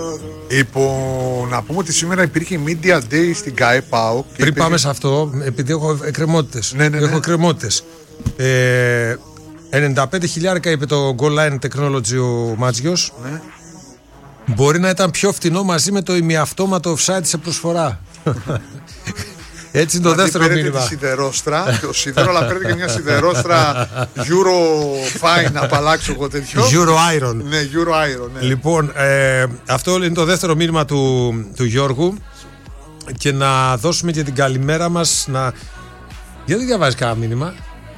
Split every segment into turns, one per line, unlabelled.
Λοιπόν, να πούμε ότι σήμερα υπήρχε Media Day στην ΚΑΕΠΑΟ.
Πριν πάμε σε αυτό, επειδή έχω εκκρεμότητες.
Ναι.
Έχω εκκρεμότητες. 95.000 είπε το Goal Line Technology ο Μάτζιος.
Ναι.
Μπορεί να ήταν πιο φτηνό μαζί με το ημιαυτόματο offside σε προσφορά. Έτσι είναι το δεύτερο μήνυμα.
Παίρνετε τη σιδερόστρα, το σίδερο, αλλά παίρνετε και μια σιδερόστρα Euro Fine, να απαλλάξω εγώ τέτοιο.
Euro Iron.
Ναι, Euro Iron. Ναι.
Λοιπόν, αυτό είναι το δεύτερο μήνυμα του Γιώργου. Και να δώσουμε και την καλημέρα μας. Γιατί διαβάζει κανένα μήνυμα?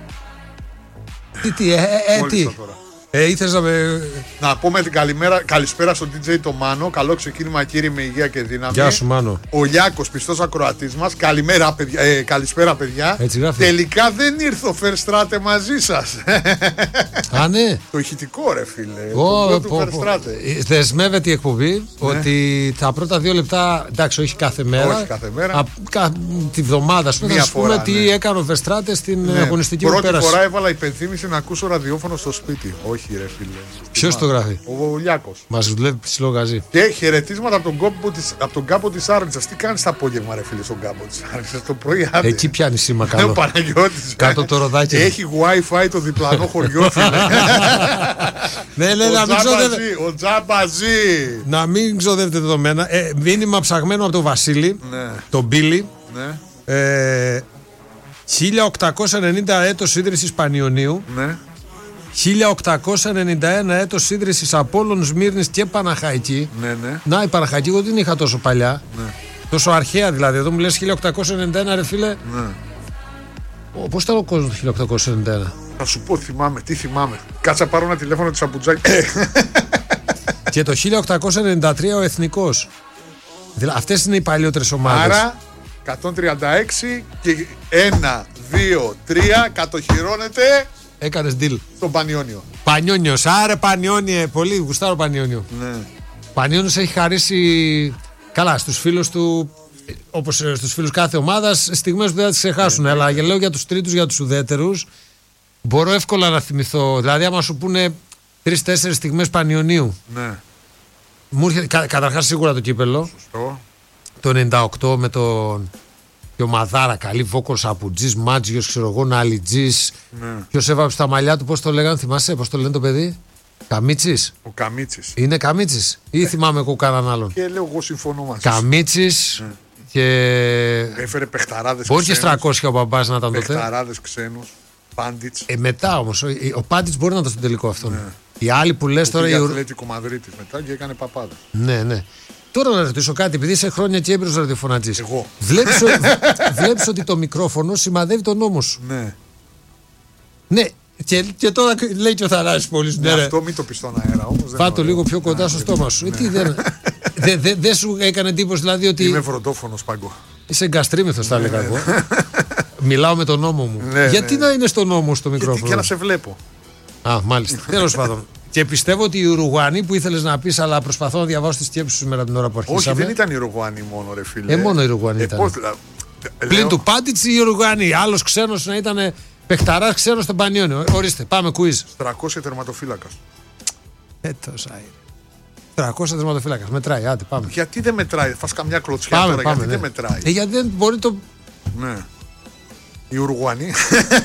Τι. Ήθελες
να πούμε την καλησπέρα στον DJ το Μάνο. Καλό ξεκίνημα, κύριε, με υγεία και δύναμη.
Γεια σου, Μάνο.
Ο Λιάκος, πιστός ακροατής μας. Καλησπέρα, παιδιά.
Έτσι γράφει.
Τελικά δεν ήρθε ο Φερστράτε μαζί σας.
Α, ναι.
Το ηχητικό, ρε φίλε.
Δεσμεύεται η εκπομπή ότι τα πρώτα 2 λεπτά, εντάξει, όχι κάθε μέρα. Τη βδομάδα, θα σου πούμε τι έκανε ο Φερστράτε στην αγωνιστική που πέρασε.
Πρώτη φορά έβαλα υπενθύμηση να ακούσω ραδιόφωνο στο σπίτι. Όχι, ρε φίλε.
Ποιος το γράφει?
Ο Λιάκος.
Μας δουλεύει ψηλό γαζί.
Και χαιρετίσματα από τον κάμπο της Άρνητσας. Τι κάνεις το απόγευμα, ρε φίλε, στον κάμπο της Άρνητσας? Το πρωί άντε.
Εκεί πιάνει σήμα καλό.
Ο Παναγιώτης.
Κάτω το ροδάκι.
Έχει Wi-Fi το διπλανό χωριό, φίλε.
Ναι, να μην ξοδεύετε.
Ο Τζαμπαζή.
Να μην ξοδεύετε δεδομένα. Μήνυμα ψαγμένο από τον Βασίλη, τον Μπίλι. 1890 έτος ίδρυσης Πανιωνίου. 1891 έτος ίδρυσης Απόλλων, Σμύρνης και Παναχαϊκή. Να, η Παναχαϊκή εγώ δεν είχα τόσο παλιά. Τόσο αρχαία δηλαδή. Εδώ μου λες 1891, ρε φίλε. Πώς ήταν ο κόσμος το 1891?
Θα σου πω, τι θυμάμαι. Κάτσα πάρω ένα τηλέφωνο του Σαπουτζάκη.
Και το 1893 ο Εθνικός. Δηλαδή, αυτές είναι οι παλιότερες ομάδες.
Άρα 136 και 1, 2, 3 κατοχυρώνεται.
Έκανες deal.
Στον Πανιόνιο.
Πανιόνιος, άρε Πανιόνιε. Πολύ γουστάρω Πανιόνιο. Πανιόνιος έχει χαρίσει καλά στους φίλους του, όπως στους φίλους κάθε ομάδας, στιγμές που δεν θα τις ξεχάσουν. Αλλά λέω για τους τρίτους, για τους ουδέτερους, μπορώ εύκολα να θυμηθώ. Δηλαδή, άμα σου πούνε 3-4 στιγμές Πανιονίου. Μου έρχεται καταρχάς σίγουρα το κύπελο.
Σωστό.
Το 98 με τον. Και ο Μαδάρα, καλή Βόκος, Απουτζής, Μάτζιος, ξέρω εγώ, Ναλιτζής. Ποιος έβαψε τα μαλλιά του, πώς το λέγανε, θυμάσαι, πώς το λένε το παιδί? Καμίτσης.
Ο Καμίτσης.
Είναι Καμίτσης ή θυμάμαι εγώ κανέναν άλλον?
Και λέω εγώ συμφωνώ μαζί.
Καμίτσης και.
Έφερε παιχταράδες.
Μπορεί και 300 ο μπαμπάς να ήταν τότε.
Παιχταράδες ξένους. Πάντιτς.
Μετά όμως, ο Πάντιτς μπορεί να ήταν στο τελικό αυτό. Οι άλλοι που λες τώρα.
Η Αθλέτικο Μαδρίτης μετά και έκανε παπάδες.
Ναι. Τώρα να ρωτήσω κάτι, επειδή είσαι χρόνια και έμπειρος ραδιοφωνατζής.
Εγώ.
Βλέπεις ότι το μικρόφωνο σημαδεύει τον νόμο σου. Ναι. Και τώρα λέει και ο Θανάσης πολύ.
Αυτό μην το πεις στον αέρα όμως.
Φάτο λίγο πιο κοντά στο στόμα σου. Δεν σου έκανε εντύπωση δηλαδή ότι.
Είμαι βροντόφωνος, Παγκό.
Είσαι εγκαστρίμηθος, θα έλεγα εγώ. Μιλάω με τον νόμο μου. Γιατί να είναι στο νόμο στο μικρόφωνο?
Και να σε βλέπω.
Α, μάλιστα. Τέλος πάντων. Και πιστεύω ότι οι Ουρουγουανοί που ήθελες να πεις, αλλά προσπαθώ να διαβάσω τη σκέψη σου σήμερα την ώρα που αρχίσαμε.
Όχι, δεν ήταν οι Ουρουγουανοί μόνο, ρε φίλε.
Μόνο οι Ουρουγουανοί ήταν. Πλην του Πάντιτς οι Ουρουγουανοί. Άλλος ξένος να ήταν παιχταράς ξένος στον Πανιόνιο. Ορίστε, πάμε quiz.
300 τερματοφύλακας.
Τόσα είναι. 300 τερματοφύλακας. Μετράει, άντε πάμε.
Γιατί δεν μετράει, φας καμιά κλωτσιά τώρα, γιατί δεν μετράει?
Γιατί δεν μπορεί το.
Ναι. Οι Ουρουγουανοί.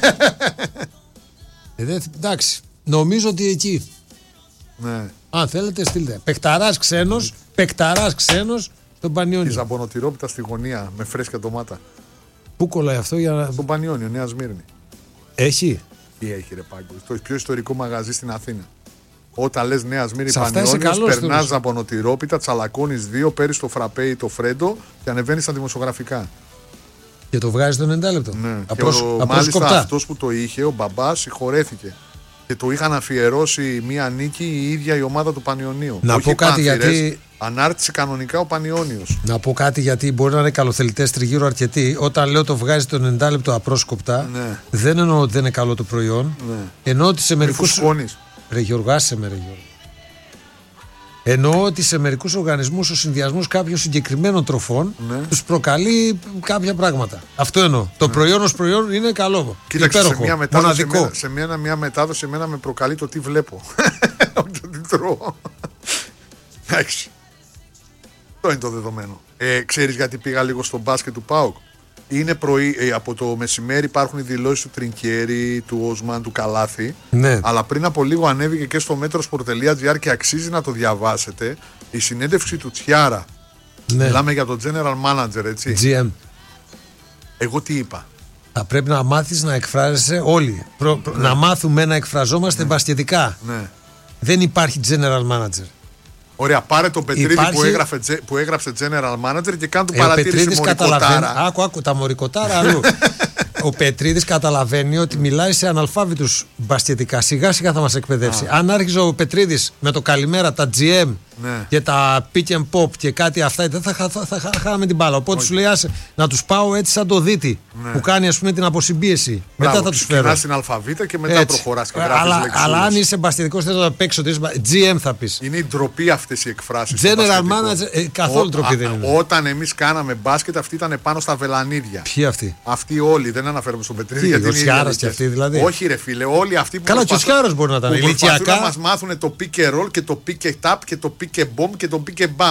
Εντάξει, νομίζω ότι εκεί.
Ναι.
Αν θέλετε, στείλτε. Παιχταράς ξένος στον Πανιόνιο.
Η ζαμπονοτυρόπιτα στη γωνία με φρέσκια ντομάτα.
Πού κολλάει αυτό για.
Στον Πανιόνιο, Νέα Σμύρνη.
Έχει.
Τι έχει, ρε Πάγκο? Το πιο ιστορικό μαγαζί στην Αθήνα. Όταν λες Νέα Σμύρνη Πανιόνιος, περνάς ζαμπονοτυρόπιτα, τσαλακώνεις 2, παίρνεις το φραπέ ή το φρέντο και ανεβαίνεις στα δημοσιογραφικά.
Και το βγάζει το 90 λεπτό.
Ναι. Μάλιστα αυτός που το είχε, ο μπαμπάς, συγχωρέθηκε. Και το είχαν αφιερώσει μία νίκη η ίδια η ομάδα του Πανιωνίου.
Να πω κάτι γιατί.
Ανάρτησε κανονικά ο Πανιώνιος.
Να πω κάτι γιατί μπορεί να είναι καλοθελητές τριγύρω αρκετοί. Όταν λέω το βγάζει το 90 λεπτό απρόσκοπτα, δεν εννοώ ότι δεν είναι καλό το προϊόν. Εννοώ ότι σε μερικούς. Ρε Γιώργο, άσε με, ρε Γιώργο. Εννοώ ότι σε μερικούς οργανισμούς ο συνδυασμός κάποιων συγκεκριμένων τροφών τους προκαλεί κάποια πράγματα. Αυτό εννοώ. Το προϊόν ως προϊόν είναι καλό.
Κοίταξε,
υπέροχο, μοναδικό.
Σε μια μετάδοση εμένα με προκαλεί το τι βλέπω. Όχι το τι τρώω. Εντάξει. Αυτό είναι το δεδομένο. Ξέρεις γιατί πήγα λίγο στο μπάσκετ του ΠΑΟΚ? Είναι πρωί, από το μεσημέρι υπάρχουν οι δηλώσεις του Τρινκιέρη, του Όσμαν, του Καλάθη.
Ναι.
Αλλά πριν από λίγο ανέβηκε και στο metrosport.gr και αξίζει να το διαβάσετε η συνέντευξη του Τσιάρα. Ναι. Μιλάμε για τον general manager, έτσι.
GM.
Εγώ τι είπα?
Θα πρέπει να μάθεις να εκφράζεσαι όλοι. Να μάθουμε να εκφραζόμαστε μπασκετικά.
Ναι.
Δεν υπάρχει general manager.
Ωραία, πάρε τον Πετρίδη που έγραψε general manager και κάνε του παρατήρηση μωρικοτάρα.
Άκου τα μωρικοτάρα αλλού. Ο Πετρίδης καταλαβαίνει ότι μιλάει σε αναλφάβητους μπασκετικά. Σιγά σιγά θα μας εκπαιδεύσει. Αν άρχιζε ο Πετρίδης με το καλημέρα, τα GM και τα pick and pop και κάτι αυτά, δεν θα χάμε την μπάλα. Οπότε σου λέει να τους πάω έτσι σαν το Δίτη που κάνει ας πούμε την αποσυμπίεση. Μετά θα τους φέρω.
Ξεκινάς στην αλφαβήτα και μετά προχωράς και γράφεις λεξούλες.
Αλλά αν είσαι μπασκετικός θες να παίξεις GM θα πεις.
Είναι η ντροπή αυτές οι εκφράσεις.
General manager καθόλου ντροπή δεν είναι.
Όταν εμείς κάναμε μπάσκετ, αυτοί ήταν πάνω στα βελανίδια.
Ποιοι αυτοί?
Αυτοί όλοι, δεν αναφέρομαι στον Πετρίδη.
Ο Τσιάρας και αυτοί δηλαδή.
Όχι, ρε φίλε, όλοι αυτοί που.
Καλά, και ο Τσιάρας μπορεί να ήταν.
Ηλικιακά να μας μάθουν το pick and roll και το pick and tap και το pick and bomb και το pick and bam.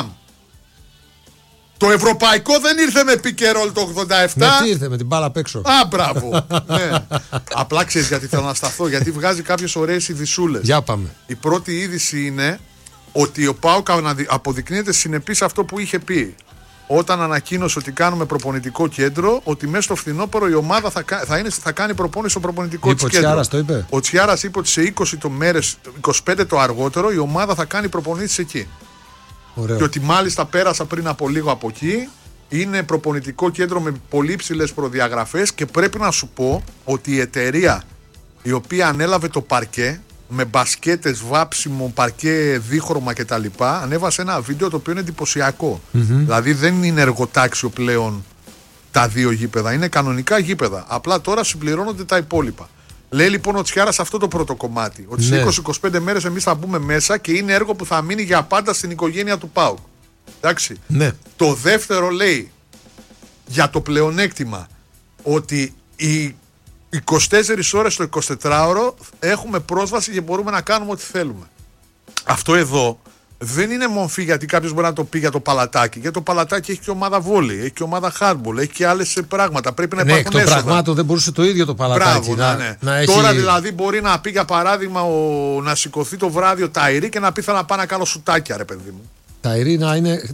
Το ευρωπαϊκό δεν ήρθε με pick and roll το 87.
Ναι, τι ήρθε, με την μπάλα απ' έξω.
Α, μπράβο. Ναι. Απλά ξέρεις γιατί θέλω να σταθώ, γιατί βγάζει κάποιες ωραίες ειδησούλες.
Για πάμε.
Η πρώτη είδηση είναι ότι ο ΠΑΟΚ αποδεικνύεται συνεπής αυτό που είχε πει όταν ανακοίνωσε ότι κάνουμε προπονητικό κέντρο, ότι μέσα στο φθινόπωρο η ομάδα θα κάνει προπόνηση στο προπονητικό κέντρο.
Ο Τσιάρας το είπε.
Ο Τσιάρας είπε ότι σε 20 μέρες, 25 το αργότερο, η ομάδα θα κάνει προπονήσεις εκεί.
Ωραίο.
Και ότι μάλιστα πέρασα πριν από λίγο από εκεί. Είναι προπονητικό κέντρο με πολύ υψηλές προδιαγραφές και πρέπει να σου πω ότι η εταιρεία η οποία ανέλαβε το παρκέ με μπασκέτες, βάψιμο, παρκέ, δίχρωμα κτλ. Ανέβασε ένα βίντεο το οποίο είναι εντυπωσιακό. Δηλαδή δεν είναι εργοτάξιο πλέον τα δύο γήπεδα, είναι κανονικά γήπεδα. Απλά τώρα συμπληρώνονται τα υπόλοιπα. Λέει λοιπόν ο Τσιάρας αυτό το πρώτο κομμάτι. Ότι σε 20-25 μέρες εμείς θα μπούμε μέσα και είναι έργο που θα μείνει για πάντα στην οικογένεια του ΠΑΟΚ. Εντάξει.
Ναι.
Το δεύτερο λέει για το πλεονέκτημα ότι οι 24 ώρες το 24ωρο έχουμε πρόσβαση και μπορούμε να κάνουμε ό,τι θέλουμε. Αυτό εδώ δεν είναι μομφή γιατί κάποιος μπορεί να το πει για το παλατάκι. Για το παλατάκι έχει και ομάδα βόλεϊ, έχει και ομάδα hardball, έχει και άλλες πράγματα. Πρέπει να υπάρχουν έσοδα.
Εκ των πραγμάτων δεν μπορούσε το ίδιο το παλατάκι.
Μπράβο, να έχει... Τώρα δηλαδή μπορεί να πει για παράδειγμα να σηκωθεί το βράδυ ο Ταϊρή και να πει θα να πάω να κάνω σουτάκια, ρε παιδί μου.
Ταϊρή να είναι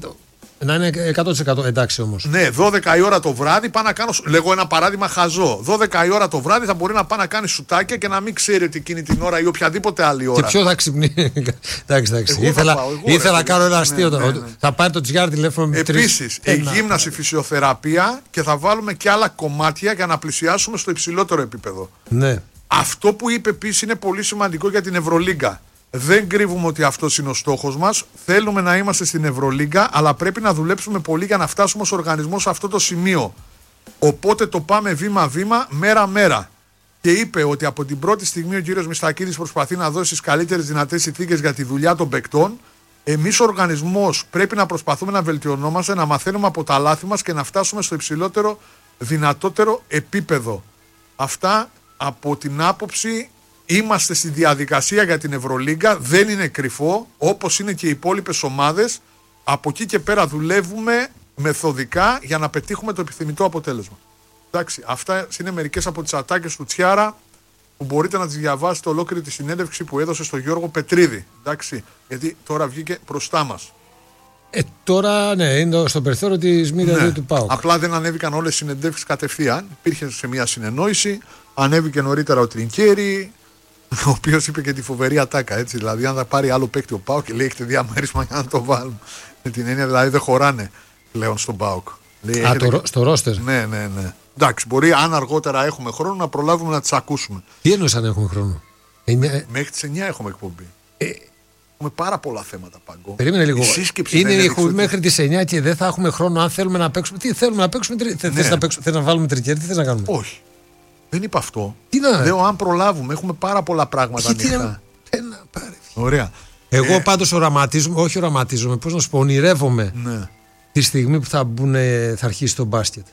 100% εντάξει όμως.
Ναι, 12 η ώρα το βράδυ πάω να κάνω. Λέγω ένα παράδειγμα χαζό. 12 η ώρα το βράδυ θα μπορεί να πάει να κάνει σουτάκια και να μην ξέρει ότι εκείνη την ώρα ή οποιαδήποτε άλλη ώρα.
Και ποιο θα ξυπνεί. Εντάξει. Ήθελα να κάνω ένα αστείο. Ναι. Θα πάρει το Τσιάρ τηλέφωνο.
Επίσης, η γύμναση, φυσιοθεραπεία και θα βάλουμε και άλλα κομμάτια για να πλησιάσουμε στο υψηλότερο επίπεδο.
Ναι.
Αυτό που είπε επίσης είναι πολύ σημαντικό για την Ευρωλίγκα. Δεν κρύβουμε ότι αυτός είναι ο στόχος μας. Θέλουμε να είμαστε στην Ευρωλίγκα, αλλά πρέπει να δουλέψουμε πολύ για να φτάσουμε ως οργανισμός σε αυτό το σημείο. Οπότε το πάμε βήμα-βήμα, μέρα-μέρα. Και είπε ότι από την πρώτη στιγμή ο κύριος Μιστακίδης προσπαθεί να δώσει τις καλύτερες δυνατές συνθήκες για τη δουλειά των παικτών. Εμείς ο οργανισμός πρέπει να προσπαθούμε να βελτιωνόμαστε, να μαθαίνουμε από τα λάθη μας και να φτάσουμε στο υψηλότερο δυνατότερο επίπεδο. Αυτά από την άποψη. Είμαστε στη διαδικασία για την Ευρωλίγκα, δεν είναι κρυφό, όπως είναι και οι υπόλοιπες ομάδες. Από εκεί και πέρα δουλεύουμε μεθοδικά για να πετύχουμε το επιθυμητό αποτέλεσμα. Εντάξει, αυτά είναι μερικές από τις ατάκες του Τσιάρα που μπορείτε να τις διαβάσετε ολόκληρη τη συνέντευξη που έδωσε στο Γιώργο Πετρίδη. Εντάξει, γιατί τώρα βγήκε μπροστά μας.
Τώρα ναι, είναι στο περιθώριο της μοίρας του ΠΑΟΚ.
Απλά δεν ανέβηκαν όλες οι συνεντεύξεις κατευθείαν. Υπήρχε σε μια συνεννόηση, ανέβηκε νωρίτερα ο Τρινκιέρη. Ο οποίος είπε και τη φοβερή ατάκα, έτσι. Δηλαδή, αν θα πάρει άλλο παίκτη ο ΠΑΟΚ και λέει: έχετε διαμέρισμα για να το βάλουμε. Με την έννοια δηλαδή δεν χωράνε πλέον στον ΠΑΟΚ.
Στο ρόστερ.
Ναι. Εντάξει, μπορεί αν αργότερα έχουμε χρόνο να προλάβουμε να τις ακούσουμε.
Τι εννοείς αν έχουμε χρόνο?
Μέχρι τις 9 έχουμε εκπομπή. Έχουμε πάρα πολλά θέματα, Παγκό.
Περίμενε λίγο. Είναι μέχρι τις 9 και δεν θα έχουμε χρόνο αν θέλουμε να παίξουμε. Τι θέλουμε να παίξουμε? Θες να βάλουμε τρικέρι, τι θες να κάνουμε?
Όχι. Δεν είπα αυτό.
Τι να...
Λέω αν προλάβουμε, έχουμε πάρα πολλά πράγματα ανοιχτά. Ωραία.
Εγώ πάντως οραματίζομαι, πώς να σου πω, ονειρεύομαι τη στιγμή που θα αρχίσει το μπάσκετ.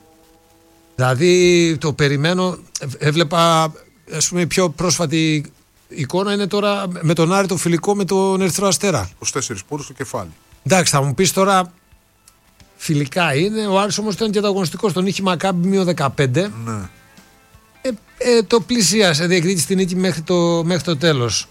Δηλαδή το περιμένω, έβλεπα, ας πούμε, η πιο πρόσφατη εικόνα είναι τώρα με τον Άρη το φιλικό με τον Ερυθρό Αστέρα.
24 πόρους στο κεφάλι.
Εντάξει, θα μου πεις τώρα, Φιλικά είναι. Ο Άρης όμως ήταν και ανταγωνιστικός. Τον είχε Μακάμπι -15.
Ναι.
Το πλησίασε, διεκδίκησε την νίκη μέχρι το τέλος.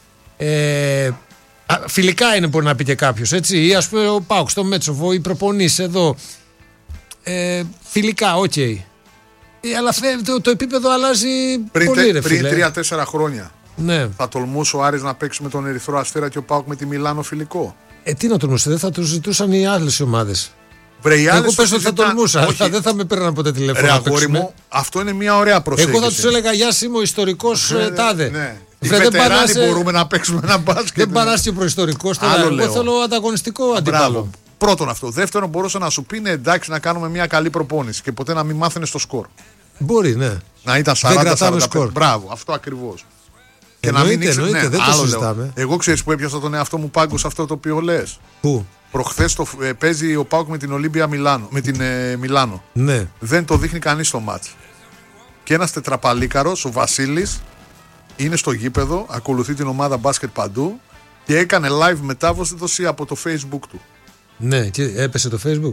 Φιλικά είναι, μπορεί να πει και κάποιος, έτσι. Ή ας πούμε ο ΠΑΟΚ στο Μέτσοβο, οι προπονείς εδώ. Φιλικά, οκ. Αλλά το επίπεδο αλλάζει πολύ, ρε φίλε.
Πριν 3-4 χρόνια.
Ναι.
Θα τολμούσε ο Άρης να παίξει με τον Ερυθρό Αστέρα και ο ΠΑΟΚ με τη Μιλάνο φιλικό?
Τι να τολμούσε, δεν θα τους ζητούσαν οι άλλες ομάδες.
Εγώ
πες ότι θα τολμούσα, αλλά δεν θα με πήραν ποτέ τηλέφωνο.
Αγόρι μου, αυτό είναι μια ωραία προσέγγιση.
Εγώ θα τους έλεγα, γεια είμαι ο ιστορικός τάδε.
Ναι. Οι βετεράνοι μπορούμε να παίξουμε ένα μπάσκετ.
Δεν παράσει και προϊστορικός τώρα. Εγώ θέλω ανταγωνιστικό αντίπαλο.
Πρώτον αυτό. Δεύτερον, μπορούσε να σου πει είναι εντάξει να κάνουμε μια καλή προπόνηση και ποτέ να μην μάθαινε το σκορ.
Μπορεί, ναι.
Να ήταν 40-45. Μπράβο, αυτό ακριβώς. Και να μην
εννοείται, δεν το συζητάμε.
Εγώ ξέρεις που έπιασα τον εαυτό μου πάγκο σε αυτό το οποίο λες.
Πού?
Προχθές παίζει ο ΠΑΟΚ με την Ολύμπια Μιλάνο. Με την Μιλάνο.
Ναι.
Δεν το δείχνει κανείς στο μάτς. Και ένας τετραπαλίκαρος, ο Βασίλης, είναι στο γήπεδο, ακολουθεί την ομάδα μπάσκετ παντού και έκανε live μετάδοση από το Facebook του.
Ναι, και έπεσε το Facebook.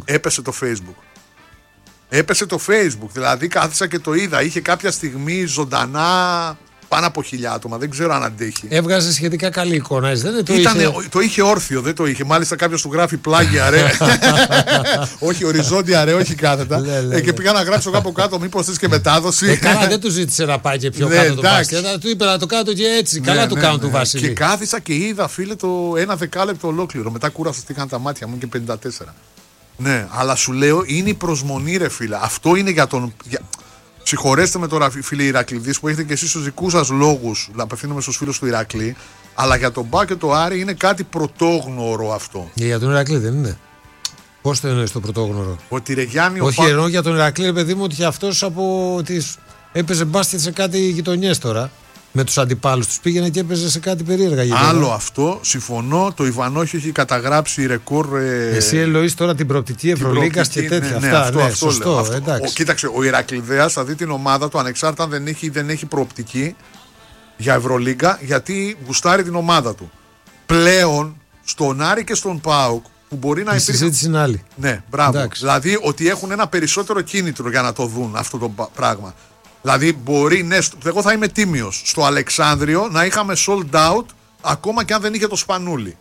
Έπεσε το Facebook, δηλαδή κάθισα και το είδα. Είχε κάποια στιγμή ζωντανά πάνω από 1.000 άτομα, δεν ξέρω αν αντέχει.
Έβγαζε σχετικά καλή εικόνα, δεν
το είχε όρθιο, δεν το είχε. Μάλιστα κάποιος του γράφει πλάγια ρε. Όχι οριζόντια ρε, όχι κάθετα. Και πήγα να γράψω κάπου κάτω, μήπως θες και μετάδοση.
Καλά, δεν του ζήτησε να πάει και πιο κάτω το μπάσκετ. Του είπε να το κάτω και έτσι. Καλά του κάνουν του Βασίλη.
Και κάθισα και είδα, φίλε, ένα δεκάλεπτο ολόκληρο. Μετά κουράστηκαν τα μάτια μου και 54. Ναι, αλλά σου λέω είναι η προσμονή, ρε φίλε. Αυτό είναι για τον. Συγχωρέστε με τώρα, φίλοι Ηρακλήδης, που έχετε και εσείς τους δικούς σας λόγους να απευθύνομαι στους φίλους του Ηρακλή, αλλά για τον Μπα και το Άρη είναι κάτι πρωτόγνωρο αυτό.
Για τον Ηρακλή δεν είναι? Πώς το εννοείς το πρωτόγνωρο?
Ότι ρε Γιάννη.
Όχι, εννοώ για τον Ηρακλή, παιδί μου, ότι αυτός από τις έπαιζε μπάσκετ σε κάτι γειτονιές τώρα. Με τους αντιπάλους τους πήγαινε και έπαιζε σε κάτι περίεργα γειτονιά.
Άλλο αυτό, συμφωνώ. Το Ιβανόχι έχει καταγράψει ρεκόρ.
Εσύ εννοείς τώρα την προοπτική Ευρωλίγκας και τέτοια.
Ναι,
αυτά.
Αυτό
σωστό,
λέω. Κοίταξε, ο Ηρακλειδέας θα δει την ομάδα του ανεξάρτητα αν δεν έχει προοπτική για Ευρωλίγκα, γιατί γουστάρει την ομάδα του. Πλέον στον Άρη και στον ΠΑΟΚ που μπορεί να υπήρχε.
Η συζήτηση είναι άλλη.
Ναι, μπράβο. Εντάξει. Δηλαδή ότι έχουν ένα περισσότερο κίνητρο για να το δουν αυτό το πράγμα. Δηλαδή μπορεί, ναι, εγώ θα είμαι τίμιος στο Αλεξάνδριο να είχαμε sold out ακόμα και αν δεν είχε το Σπανούλι.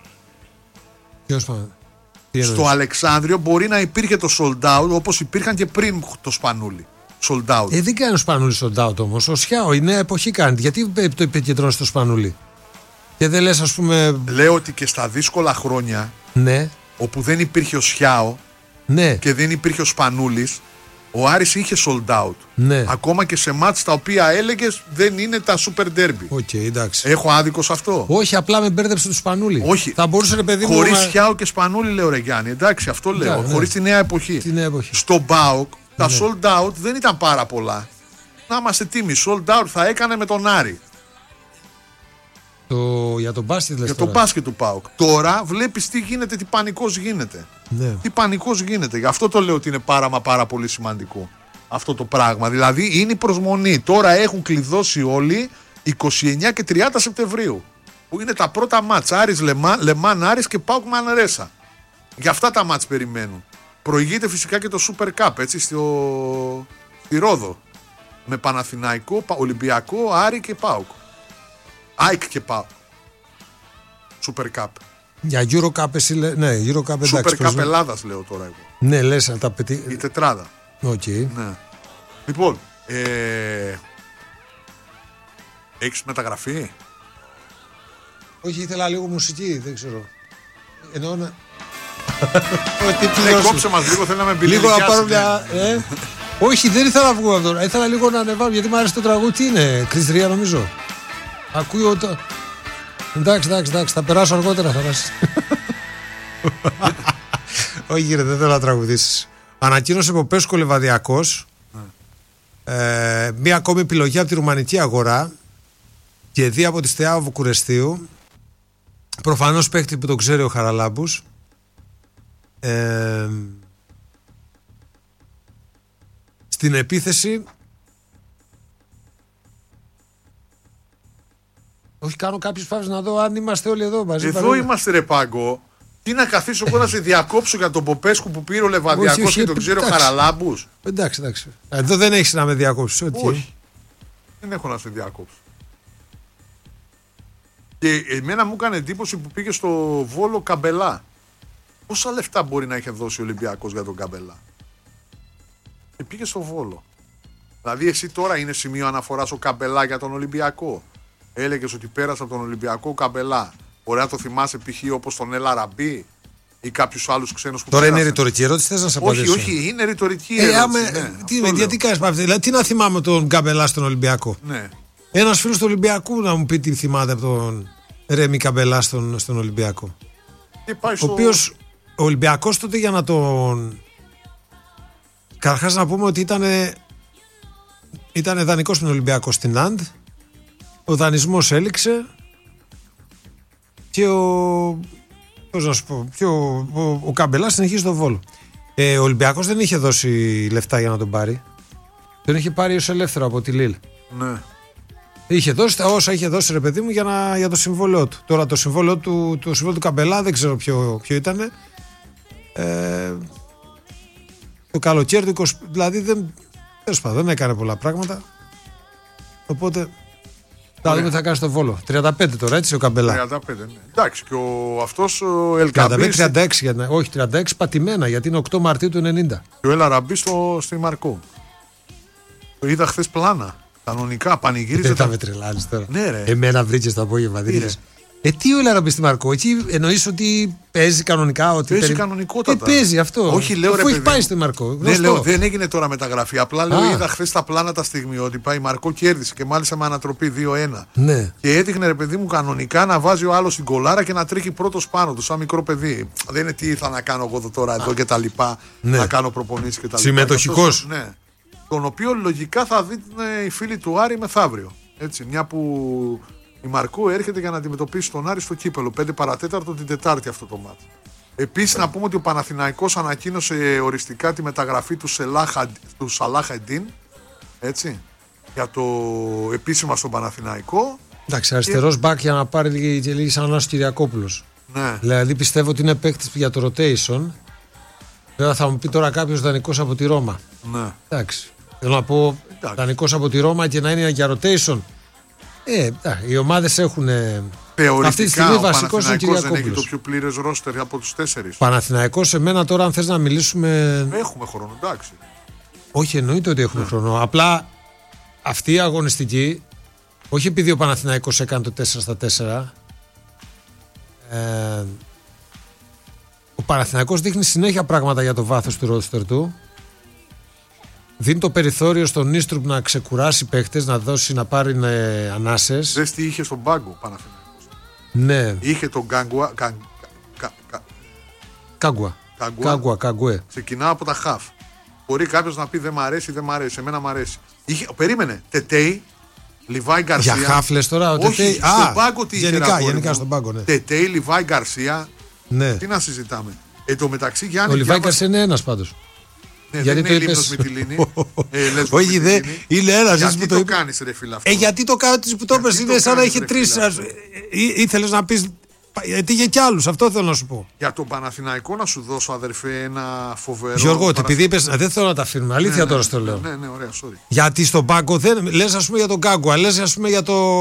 Ποιος Σπανούλι?
Στο Αλεξάνδριο μπορεί να υπήρχε το sold out όπως υπήρχαν και πριν το Σπανούλι. Sold out.
Δεν κάνει ο Σπανούλι sold out όμως. Ο Σιάο, η νέα εποχή κάνει. Γιατί το επικεντρώνει στο Σπανούλι? Και δεν λες, ας πούμε.
Λέω ότι και στα δύσκολα χρόνια,
ναι,
όπου δεν υπήρχε ο Σιάο,
ναι,
και δεν υπήρχε ο Σπανούλης, ο Άρης είχε sold out.
Ναι.
Ακόμα και σε μάτς τα οποία έλεγες δεν είναι τα super derby.
Εντάξει.
Έχω άδικο σε αυτό?
Όχι, απλά με μπέρδεψε του Σπανούλη.
Όχι.
Θα μπορούσε, ρε παιδί μου.
Χωρίς Σιάο και Σπανούλη, λέω ρε Γιάννη. Εντάξει, αυτό λέω. Χωρίς τη νέα εποχή. Στο ΠΑΟΚ τα sold out δεν ήταν πάρα πολλά. Να είμαστε τίμοι. Sold out θα έκανε με τον Άρη.
Για τον μπάσκετ λες?
Για τον μπάσκετ του ΠΑΟΚ. Τώρα βλέπεις τι γίνεται, τι πανικός γίνεται.
Ναι.
Τι πανικός γίνεται. Γι' αυτό το λέω ότι είναι πάρα πολύ σημαντικό αυτό το πράγμα. Δηλαδή είναι η προσμονή. Τώρα έχουν κλειδώσει όλοι 29 και 30 Σεπτεμβρίου. Που είναι τα πρώτα μάτς. Άρης Λεμάν Άρης και ΠΑΟΚ Μανρέσα. Για αυτά τα μάτς περιμένουν. Προηγείται φυσικά και το Super Cup, έτσι, στη Ρόδο. Με Παναθηναϊκό, Ολυμπιακό, Άρη και ΠΑΟΚ. ΑΕΚ και ΠΑΟΚ. Super Cup.
Για Eurocup εσύ λέει. Ναι, Eurocup εντάξει.
Super Cup Ελλάδας λέω τώρα εγώ.
Ναι, λες να τα πετύχει.
Η τετράδα.
Okay.
Ναι. Λοιπόν, έχεις μεταγραφή?
Όχι, ήθελα λίγο μουσική, δεν ξέρω. Εννοώ να.
Κόψε μας λίγο, θέλω να με
λίγο να πάρω μια. Όχι, δεν ήθελα να βγω αυτό. Ήθελα λίγο να ανεβάσω γιατί μου άρεσε το τραγούδι. Τι είναι, Κριστρία νομίζω. Ακούω το. Εντάξει, θα περάσω αργότερα, θα περάσει. Όχι, κύριε, δεν θέλω να τραγουδήσεις. Ανακοίνωσε ο Πέσκο Λεβαδιακός μία ακόμη επιλογή από τη ρουμανική αγορά και δει από τη Στεά Βουκουρεστίου. Προφανώς παίκτη που το ξέρει ο Χαραλάμπους. Στην επίθεση. Όχι, κάνω κάποιες φάσεις να δω αν είμαστε όλοι εδώ μαζί.
Εδώ είμαστε ρε Πάγκο. Τι να καθίσω εγώ να σε διακόψω για τον Ποπέσκου που πήρε ο Λεβαδιακός και τον ξέρει ο Χαραλάμπους.
Εντάξει. Εδώ δεν έχεις να με διακόψεις.
Όχι. Δεν έχω να σε διακόψω. Και εμένα μου έκανε εντύπωση που πήγε στο Βόλο Καμπελά. Πόσα λεφτά μπορεί να είχε δώσει ο Ολυμπιακός για τον Καμπελά? Και πήγε στο Βόλο. Δηλαδή, εσύ τώρα είναι σημείο αναφοράς ο Καμπελά για τον Ολυμπιακό. Έλεγες ότι πέρασε από τον Ολυμπιακό ο Καμπελά. Μπορεί να το θυμάσαι π.χ. όπως τον Έλα Ραμπή ή κάποιους άλλους ξένους που
τώρα
πέρασαν.
είναι ρητορική ερώτηση, θες να σε απαντήσω?
Όχι, είναι ρητορική ερώτηση.
Γιατί κάνεις παύση? Τι να θυμάμαι τον Καμπελά στον Ολυμπιακό?
Ναι.
Ένας φίλος του Ολυμπιακού να μου πει τι θυμάται από τον Ρέμι Καμπελά στον Ολυμπιακό. Ο οποίος ο Ολυμπιακός τότε, για να τον. Καταρχάς να πούμε ότι ήταν δανεικός στον Ολυμπιακό στην ΑΝΤ. Ο δανεισμός έληξε και ο Καμπελάς συνεχίζει στο Βόλο. Ο Ολυμπιακός δεν είχε δώσει λεφτά για να τον πάρει. Τον είχε πάρει ως ελεύθερο από τη Λίλ.
Ναι.
Είχε δώσει τα όσα είχε δώσει, ρε παιδί μου, για το συμβόλαιό του. Τώρα το συμβόλαιο του Καμπελά δεν ξέρω ποιο ήταν. Το καλοκαίρι του 20, δηλαδή δεν έκανε πολλά πράγματα. Οπότε θα δούμε τι θα κάνει στο Βόλο. 35 τώρα, έτσι, ο Καμπελά.
35, ναι. Εντάξει, και αυτός ο Ελκαμπή.
35-36, όχι 36 πατημένα, γιατί είναι 8 Μαρτίου του 90.
Και ο Ελαραμπή στη Μαρκό. Το είδα χθες πλάνα. Κανονικά πανηγύριζε.
Δεν θα με τρελάνεις τώρα.
Ναι, ρε.
Εμένα βρήκες το απόγευμα. Τι ο Ελαραμπή στη Μαρκό? Εκεί εννοείς ότι παίζει κανονικά? Ότι
παίζει κανονικότατα.
Παίζει αυτό.
Όχι, λέω,
αφού έχει πάει στη Μαρκό.
Ναι, λέω, δεν έγινε τώρα μεταγραφή. Απλά λέω, είδα χθες τα πλάνα τα στιγμιότυπα. Η Μαρκό κέρδισε και μάλιστα με ανατροπή 2-1.
Ναι.
Και έδειχνε, ρε παιδί μου, κανονικά να βάζει ο άλλος την κολάρα και να τρέχει πρώτος πάνω του, σαν μικρό παιδί. Δεν είναι τι ήθελα να κάνω εγώ τώρα εδώ και τα λοιπά.
Ναι.
Να κάνω προπονήσεις και τα λοιπά.
Συμμετοχικός.
Ναι. Τον οποίο λογικά θα δείτε οι φίλοι του Άρη μεθαύριο. Έτσι, μια που η Μαρκό έρχεται για να αντιμετωπίσει τον Άρη στο κύπελο. 5 παρατέταρτο την Τετάρτη αυτό το μάτι. Επίσης να πούμε ότι ο Παναθηναϊκός ανακοίνωσε οριστικά τη μεταγραφή του Σαλάχ Εντίν. Έτσι. Για το επίσημα στον Παναθηναϊκό.
Εντάξει, αριστερός μπακ για να πάρει λίγη σαν Ανάσος Κυριακόπουλος.
Ναι.
Δηλαδή πιστεύω ότι είναι παίκτης για το rotation. Βέβαια θα μου πει τώρα κάποιος δανεικός από τη Ρώμα.
Ναι.
Εντάξει. Θέλω να πω δανεικός από τη Ρώμα και να είναι για rotation. Οι ομάδες έχουν.
Θεωρητικά
αυτή τη στιγμή βασικός είναι ο
Παναθηναϊκός δεν έχει
Κυριακόπουλος.
το πιο πλήρες ρόστερ από τους 4.
Παναθηναϊκός, σε μένα τώρα, αν θες να μιλήσουμε.
Έχουμε χρόνο, εντάξει.
Όχι, εννοείται ότι έχουμε χρόνο. Απλά αυτή η αγωνιστική, όχι επειδή ο Παναθηναϊκός έκανε το 4-4. Ο Παναθηναϊκός δείχνει συνέχεια πράγματα για το βάθος του ρόστερ του. Δίνει το περιθώριο στον Νίστρουπ να ξεκουράσει παίχτες, να δώσει να πάρει ανάσες.
Δες τι είχε στον πάγκο Παναθηναϊκός.
Ναι.
Είχε τον
Κάγκουα.
Ξεκινάω από τα χαφ. Μπορεί κάποιος να πει δεν μ' αρέσει, εμένα μ' αρέσει. Περίμενε, Τετέι, Λιβάη Γκαρσία.
Για χαφ λες τώρα,
όχι, στον πάγκο τι είχε.
Γενικά στον πάγκο, ναι.
Τετέι, Λιβάη Γκαρσία.
Ναι.
Τι να συζητάμε. Το μεταξύ Γιάννη.
Ο Λιβάη Γκαρσία είναι ένας πάντως.
Ναι, γιατί δεν είναι Λίμνος Μυτιλήνη.
Όχι, δεν είναι ένας.
Γιατί το κάνεις, ρε φίλε, αυτό?
Γιατί το κάνεις που το πες, είναι σαν να είχε 3. Ήθελες να πεις. Γιατί είχε κι άλλους, αυτό θέλω να σου πω.
Για τον Παναθηναϊκό να σου δώσω, αδερφέ, ένα φοβερό.
Γιώργο, επειδή είπες, δεν θέλω να τα αφήνουμε. Αλήθεια τώρα στο λέω.
Ναι, ωραία, sorry.
Γιατί στον πάγκο δεν. Λες, ας πούμε, για τον Κάγκουα, λες, ας πούμε,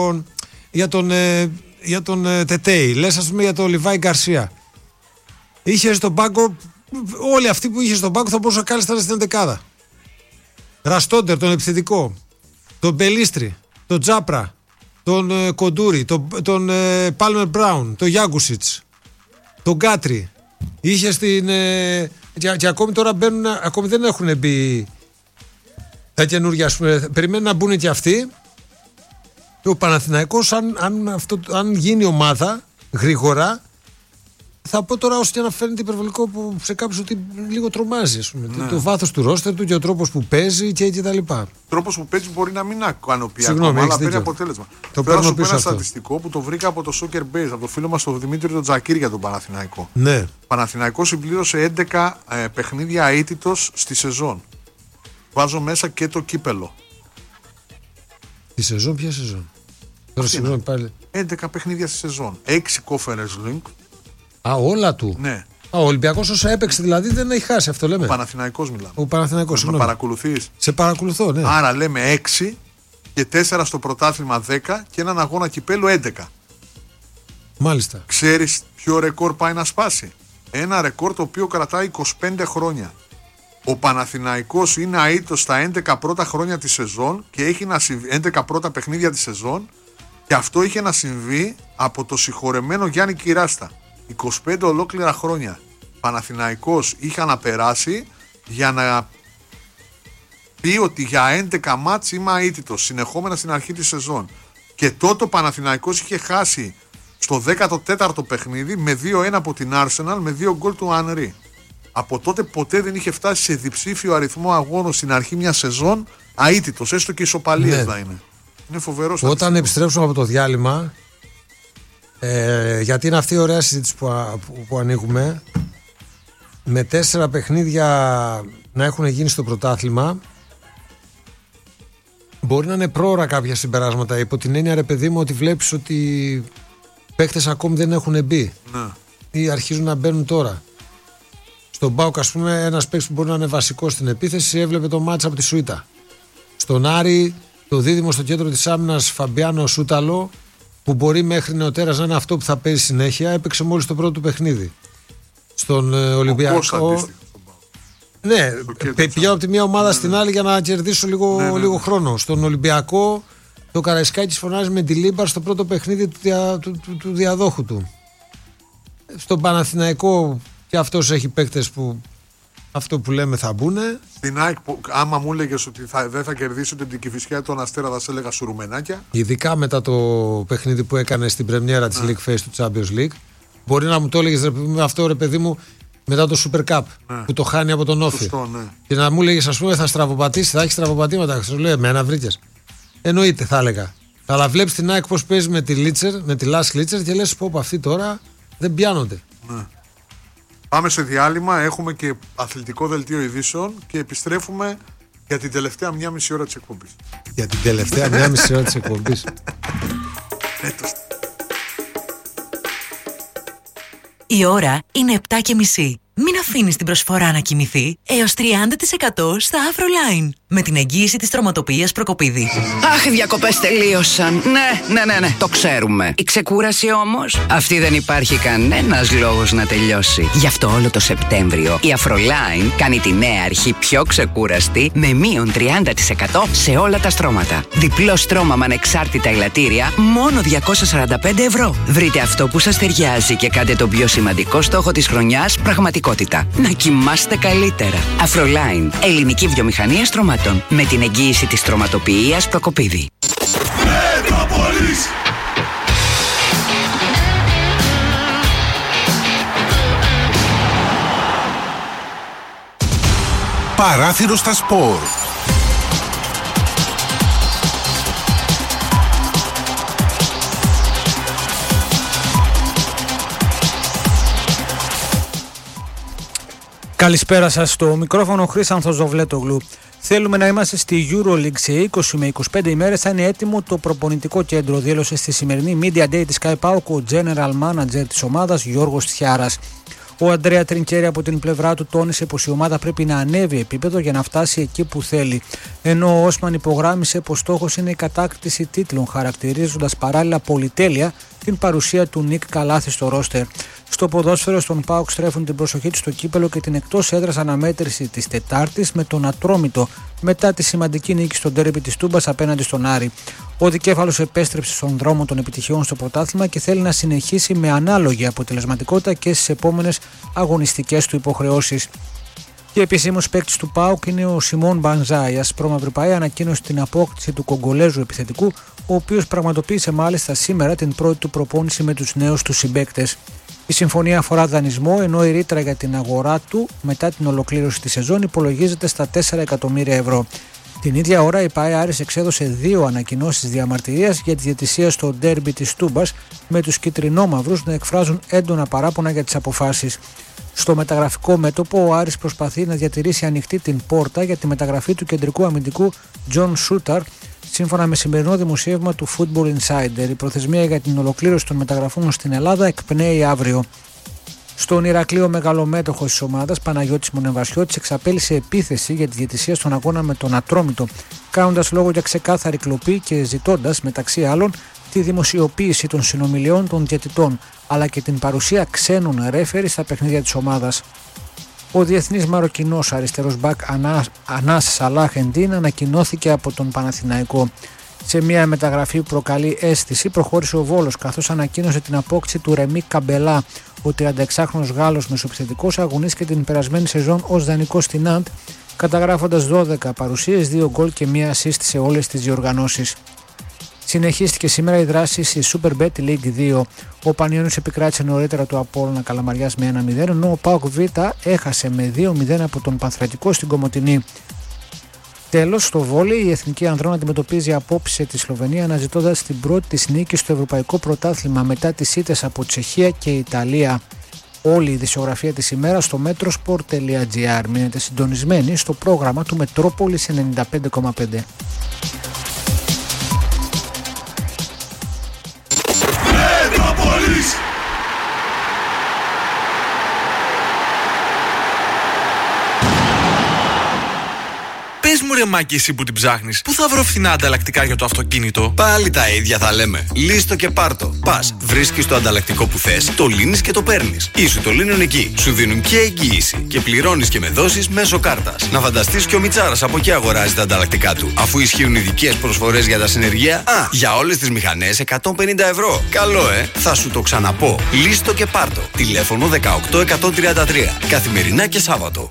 για τον Τετέι, λες, ας πούμε, για τον Λιβάη Γκαρσία. Είχε στον πάγκο. Όλοι αυτοί που είχε στον πάγκο θα μπορούσαν κάλλιστα να στην δεκάδα. Ραστόντερ, τον επιθετικό, τον Μπελίστρη, τον Τζάπρα, τον Κοντούρη, τον Πάλμερ Μπράουν, τον Γιάγκουσιτς, τον Γκάτρι. Είχε στην. Και ακόμη τώρα μπαίνουν, ακόμη δεν έχουν μπει τα καινούργια, ας πούμε. Περιμένουν να μπουν και αυτοί. Ο Παναθηναϊκός, αν γίνει ομάδα γρήγορα. Θα πω τώρα όσο και να φαίνεται υπερβολικό που σε κάποιους ότι λίγο τρομάζει, ας πούμε. Ναι. Το βάθος του ρόστερ του και ο τρόπος που παίζει και τα λοιπά. Ο
τρόπος που παίζει μπορεί να μην ικανοποιεί ακόμα, αλλά παίρνει αποτέλεσμα. Θέλω να σου πω ένα στατιστικό που το βρήκα από το Soccer Base, από το φίλο μας τον Δημήτρη τον Τζακίρ για τον Παναθηναϊκό.
Ναι.
Ο Παναθηναϊκός συμπλήρωσε 11 παιχνίδια αίτητος στη σεζόν. Βάζω μέσα και το κύπελο.
Τη σεζόν, ποια σεζόν? Τώρα συγγνώμη πάλι.
11 παιχνίδια στη σεζόν. 6 Conference League.
Όλα του.
Ναι.
Ο Ολυμπιακός όσα έπαιξε δηλαδή δεν έχει χάσει, αυτό λέμε.
Ο Παναθηναϊκός μιλάμε.
Ο Παναθηναϊκός.
Με παρακολουθείς?
Σε παρακολουθώ, ναι.
Άρα λέμε 6 και 4 στο πρωτάθλημα 10 και έναν αγώνα κυπέλου 11.
Μάλιστα.
Ξέρεις ποιο ρεκόρ πάει να σπάσει? Ένα ρεκόρ το οποίο κρατάει 25 χρόνια. Ο Παναθηναϊκός είναι αήττος στα 11 πρώτα χρόνια της σεζόν και έχει 11 πρώτα παιχνίδια της σεζόν, και αυτό είχε να συμβεί από το συγχωρεμένο Γιάννη Κυράστα. 25 ολόκληρα χρόνια. Παναθηναϊκός είχε να περάσει για να πει ότι για 11 μάτς είμαι αήττητος συνεχόμενα στην αρχή της σεζόν. Και τότε ο Παναθηναϊκός είχε χάσει στο 14ο παιχνίδι με 2-1 από την Arsenal με 2 γκολ του Ανρί. Από τότε ποτέ δεν είχε φτάσει σε διψήφιο αριθμό αγώνων στην αρχή μια σεζόν αήττητος, έστω και ισοπαλίες να είναι. Είναι φοβερός.
Όταν επιστρέψουμε από το διάλειμμα, γιατί είναι αυτή η ωραία συζήτηση που ανοίγουμε, με 4 παιχνίδια να έχουν γίνει στο πρωτάθλημα, μπορεί να είναι πρόωρα κάποια συμπεράσματα, υπό την έννοια, ρε παιδί μου, ότι βλέπεις ότι παίκτες ακόμη δεν έχουν μπει,
ναι,
ή αρχίζουν να μπαίνουν τώρα. Στον ΠΑΟΚ, ας πούμε, ένας παίκτης που μπορεί να είναι βασικός στην επίθεση έβλεπε το μάτς από τη Σουίτα. Στον Άρη, το δίδυμο στο κέντρο της άμυνας Φαμπιάνο Σούταλο, που μπορεί μέχρι νεοτέρας να είναι αυτό που θα παίζει συνέχεια, έπαιξε μόλις το πρώτο του παιχνίδι. Στον Ολυμπιακό. Ναι, πηγαίνω από τη μία ομάδα στην άλλη για να κερδίσω λίγο χρόνο. Στον Ολυμπιακό, το Καραϊσκάκης φωνάζει με τη Λίμπαρ στο πρώτο παιχνίδι του διαδόχου του. Στον Παναθηναϊκό, και αυτός έχει παίκτες που αυτό που λέμε θα μπουνε.
Στην ΑΕΚ, άμα μου έλεγες ότι δεν θα κερδίσει την Κηφισιά τον Αστέρα, θα σε έλεγα σουρουμενάκια.
Ειδικά μετά το παιχνίδι που έκανε στην πρεμιέρα της League Face του Champions League. Μπορεί να μου το έλεγες αυτό, ρε παιδί μου, μετά το Super Cup που το χάνει από τον Όφη.
Ναι.
Και να μου έλεγες, ας πούμε, θα στραβοπατήσει, θα έχει στραβοπατήματα. Σου λέει, εμένα βρήκες. Εννοείται, θα έλεγα. Αλλά βλέπεις την ΑΕΚ πώς παίζει με τη Λίτσερ, με τη Λάς Λίτσερ, και λες, πω, αυτοί τώρα δεν πιάνονται.
Ναι. Πάμε σε διάλειμμα, έχουμε και αθλητικό δελτίο ειδήσεων και επιστρέφουμε για την τελευταία 1,5 ώρα της εκπομπής.
Για την τελευταία 1,5 ώρα της εκπομπής.
Η ώρα είναι 7:30. Μην αφήνεις την προσφορά να κοιμηθεί έως 30% στα Afroline. Με την εγγύηση της τροματοποιίας Προκοπίδη.
Αχ, οι διακοπές τελείωσαν. Ναι, το ξέρουμε. Η ξεκούραση όμως, αυτή δεν υπάρχει κανένας λόγος να τελειώσει. Γι' αυτό όλο το Σεπτέμβριο η Afroline κάνει τη νέα αρχή πιο ξεκούραστη με μείον 30% σε όλα τα στρώματα. Διπλό στρώμα με ανεξάρτητα ελαττήρια, μόνο 245 ευρώ. Βρείτε αυτό που σας ταιριάζει και κάντε τον πιο σημαντικό στόχο της χρονιάς πραγματικότητα. Να κοιμάστε καλύτερα. Afroline, ελληνική βιομηχανία στρωμάτων. Με την εγγύηση της τροματοποιίας Προκοπίδη.
Παράθυρο στα σπορ.
Καλησπέρα σας, στο μικρόφωνο Χρήσανθος Ζωβλέτογλου. Θέλουμε να είμαστε στη EuroLeague σε 20 με 25 ημέρες. Θα είναι έτοιμο το προπονητικό κέντρο, δήλωσε στη σημερινή Media Day της Sky PAOK ο General Manager της ομάδας Γιώργος Τιάρας. Ο Αντρέα Τρινκέρι από την πλευρά του τόνισε πως η ομάδα πρέπει να ανέβει επίπεδο για να φτάσει εκεί που θέλει. Ενώ ο Όσμαν υπογράμμισε πως στόχος είναι η κατάκτηση τίτλων, χαρακτηρίζοντας παράλληλα πολυτέλεια την παρουσία του Νίκ Καλάθη στο ρόστερ. Στο ποδόσφαιρο, στον ΠΑΟΚ στρέφουν την προσοχή του στο κύπελο και την εκτός έδρας αναμέτρηση της Τετάρτης με τον Ατρόμητο μετά τη σημαντική νίκη στο ντέρμπι της Τούμπας απέναντι στον Άρη. Ο δικέφαλος επέστρεψε στον δρόμο των επιτυχιών στο πρωτάθλημα και θέλει να συνεχίσει με ανάλογη αποτελεσματικότητα και στις επόμενες αγωνιστικές του υποχρεώσεις. Και επισήμως παίκτης του ΠΑΟΚ είναι ο Σιμών Μπανζά. Η ασπρόμαυρη ΠΑΕ ανακοίνωσε την απόκτηση του Κογκολέζου επιθετικού, ο οποίος πραγματοποίησε μάλιστα σήμερα την πρώτη του προπόνηση με τους νέους του συμπαίκτες. Η συμφωνία αφορά δανεισμό, ενώ η ρήτρα για την αγορά του μετά την ολοκλήρωση της σεζόν υπολογίζεται στα 4 εκατομμύρια ευρώ. Την ίδια ώρα η ΠΑΕ Άρης εξέδωσε 2 ανακοινώσεις διαμαρτυρίας για τη διαιτησία στο ντέρμπι της Τούμπας, με τους κυτρινόμαυρους να εκφράζουν έντονα παράπονα για τις αποφάσεις. Στο μεταγραφικό μέτωπο, ο Άρης προσπαθεί να διατηρήσει ανοιχτή την πόρτα για τη μεταγραφή του κεντρικού αμυντικού Τζον Σούταρ, σύμφωνα με σημερινό δημοσίευμα του Football Insider. Η προθεσμία για την ολοκλήρωση των μεταγραφών στην Ελλάδα εκπνέει αύριο. Στον Ηρακλείο, μεγαλομέτωχος της ομάδας Παναγιώτης Μονεβασιώτης εξαπέλυσε επίθεση για τη διαιτησία στον αγώνα με τον Ατρόμητο, κάνοντας λόγο για ξεκάθαρη κλοπή και ζητώντας μεταξύ άλλων τη δημοσιοποίηση των συνομιλιών των διαιτητών, αλλά και την παρουσία ξένων ρέφερι στα παιχνίδια της ομάδας. Ο διεθνής Μαροκινός αριστερός μπακ Ανάς Σαλάχ Εντίν ανακοινώθηκε από τον Παναθηναϊκό. Σε μια μεταγραφή που προκαλεί αίσθηση, προχώρησε ο Βόλος, καθώς ανακοίνωσε την απόκτηση του Ρεμί Καμπελά. Ο 36χρονος Γάλλος μεσοεπιθετικός αγωνίστηκε την περασμένη σεζόν ως δανεικός στην Ναντ, καταγράφοντας 12 παρουσίες, 2 γκολ και 1 assist σε όλες τις διοργανώσεις. Συνεχίστηκε σήμερα η δράση στη Superbet League 2. Ο Πανιώνιος επικράτησε νωρίτερα το Απόλλωνα Καλαμαριάς με 1-0, ενώ ο ΠΑΟΚ Β έχασε με 2-0 από τον Πανθρακικό στην Κομοτηνή. Τέλος, στο βόλεϊ, η Εθνική Ανδρών αντιμετωπίζει απόψε τη Σλοβενία, αναζητώντας την πρώτη της νίκη στο Ευρωπαϊκό Πρωτάθλημα μετά τις ήττες από Τσεχία και Ιταλία. Όλη η ειδησιογραφία της ημέρας στο metrosport.gr. Μείνετε συντονισμένοι στο πρόγραμμα του Μετρόπολης 95,5.
Πες μου ρε Μάκη, εσύ που την ψάχνεις, πού θα βρω φθηνά ανταλλακτικά για το αυτοκίνητο?
Πάλι τα ίδια θα λέμε. Λύστο και πάρτο. Πας, βρίσκεις το ανταλλακτικό που θες, το λύνεις και το παίρνεις. Ή σου το λύνουν εκεί. Σου δίνουν και εγγύηση. Και πληρώνεις και με δόσεις μέσω κάρτας. Να φανταστείς και ο Μιτσάρας από εκεί αγοράζει τα ανταλλακτικά του. Αφού ισχύουν ειδικές προσφορές για τα συνεργεία, για όλες τις μηχανές 150 ευρώ. Καλό, θα σου το ξαναπώ. Λύστο και πάρτο. Τηλέφωνο 18133. Καθημερινά και Σάββατο.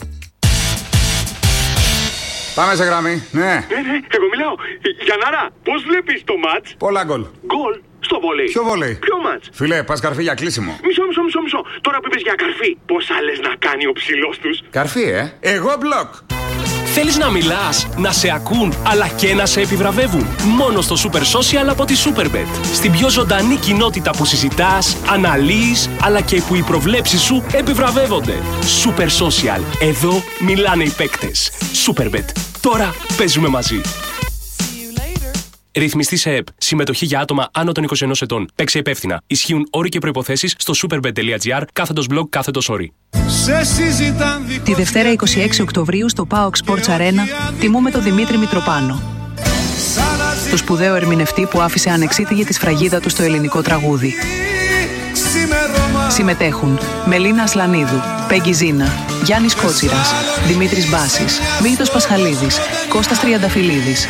Πάμε σε γραμμή, ναι.
Εγώ μιλάω. Γιαννάρα, πώς βλέπεις το μάτς?
Πολλά γκολ.
Γκολ στο βολέι.
Ποιο βολέι?
Ποιο μάτς?
Φίλε, πας καρφί για κλείσιμο.
Μισό. Τώρα που είπες για καρφί, πόσα λες να κάνει ο ψηλός τους?
Καρφί, Εγώ μπλοκ.
Θέλεις να μιλάς, να σε ακούν, αλλά και να σε επιβραβεύουν? Μόνο στο Super Social από τη Superbet. Στην πιο ζωντανή κοινότητα που συζητάς, αναλύεις, αλλά και που οι προβλέψεις σου επιβραβεύονται. Super Social. Εδώ μιλάνε οι παίκτες. Superbet. Τώρα παίζουμε μαζί. Ρυθμιστή σε ΕΠ. Συμμετοχή για άτομα άνω των 21 ετών. Παίξε υπεύθυνα. Ισχύουν όροι και προϋποθέσεις στο superbet.gr/blog/όροι.
Τη Δευτέρα 26 Οκτωβρίου στο PAOK Sports Arena τιμούμε τον Δημήτρη Μητροπάνο, το σπουδαίο ερμηνευτή που άφησε ανεξίτηλη τη σφραγίδα του στο ελληνικό τραγούδι. Συμμετέχουν Μελίνα Ασλανίδου, Πέγγι Ζίνα, Γιάννης Κότσιρας, Δημήτρης Μπάσης, Μίλτος Πασχαλίδης, Κώστας Τριανταφυλλίδης.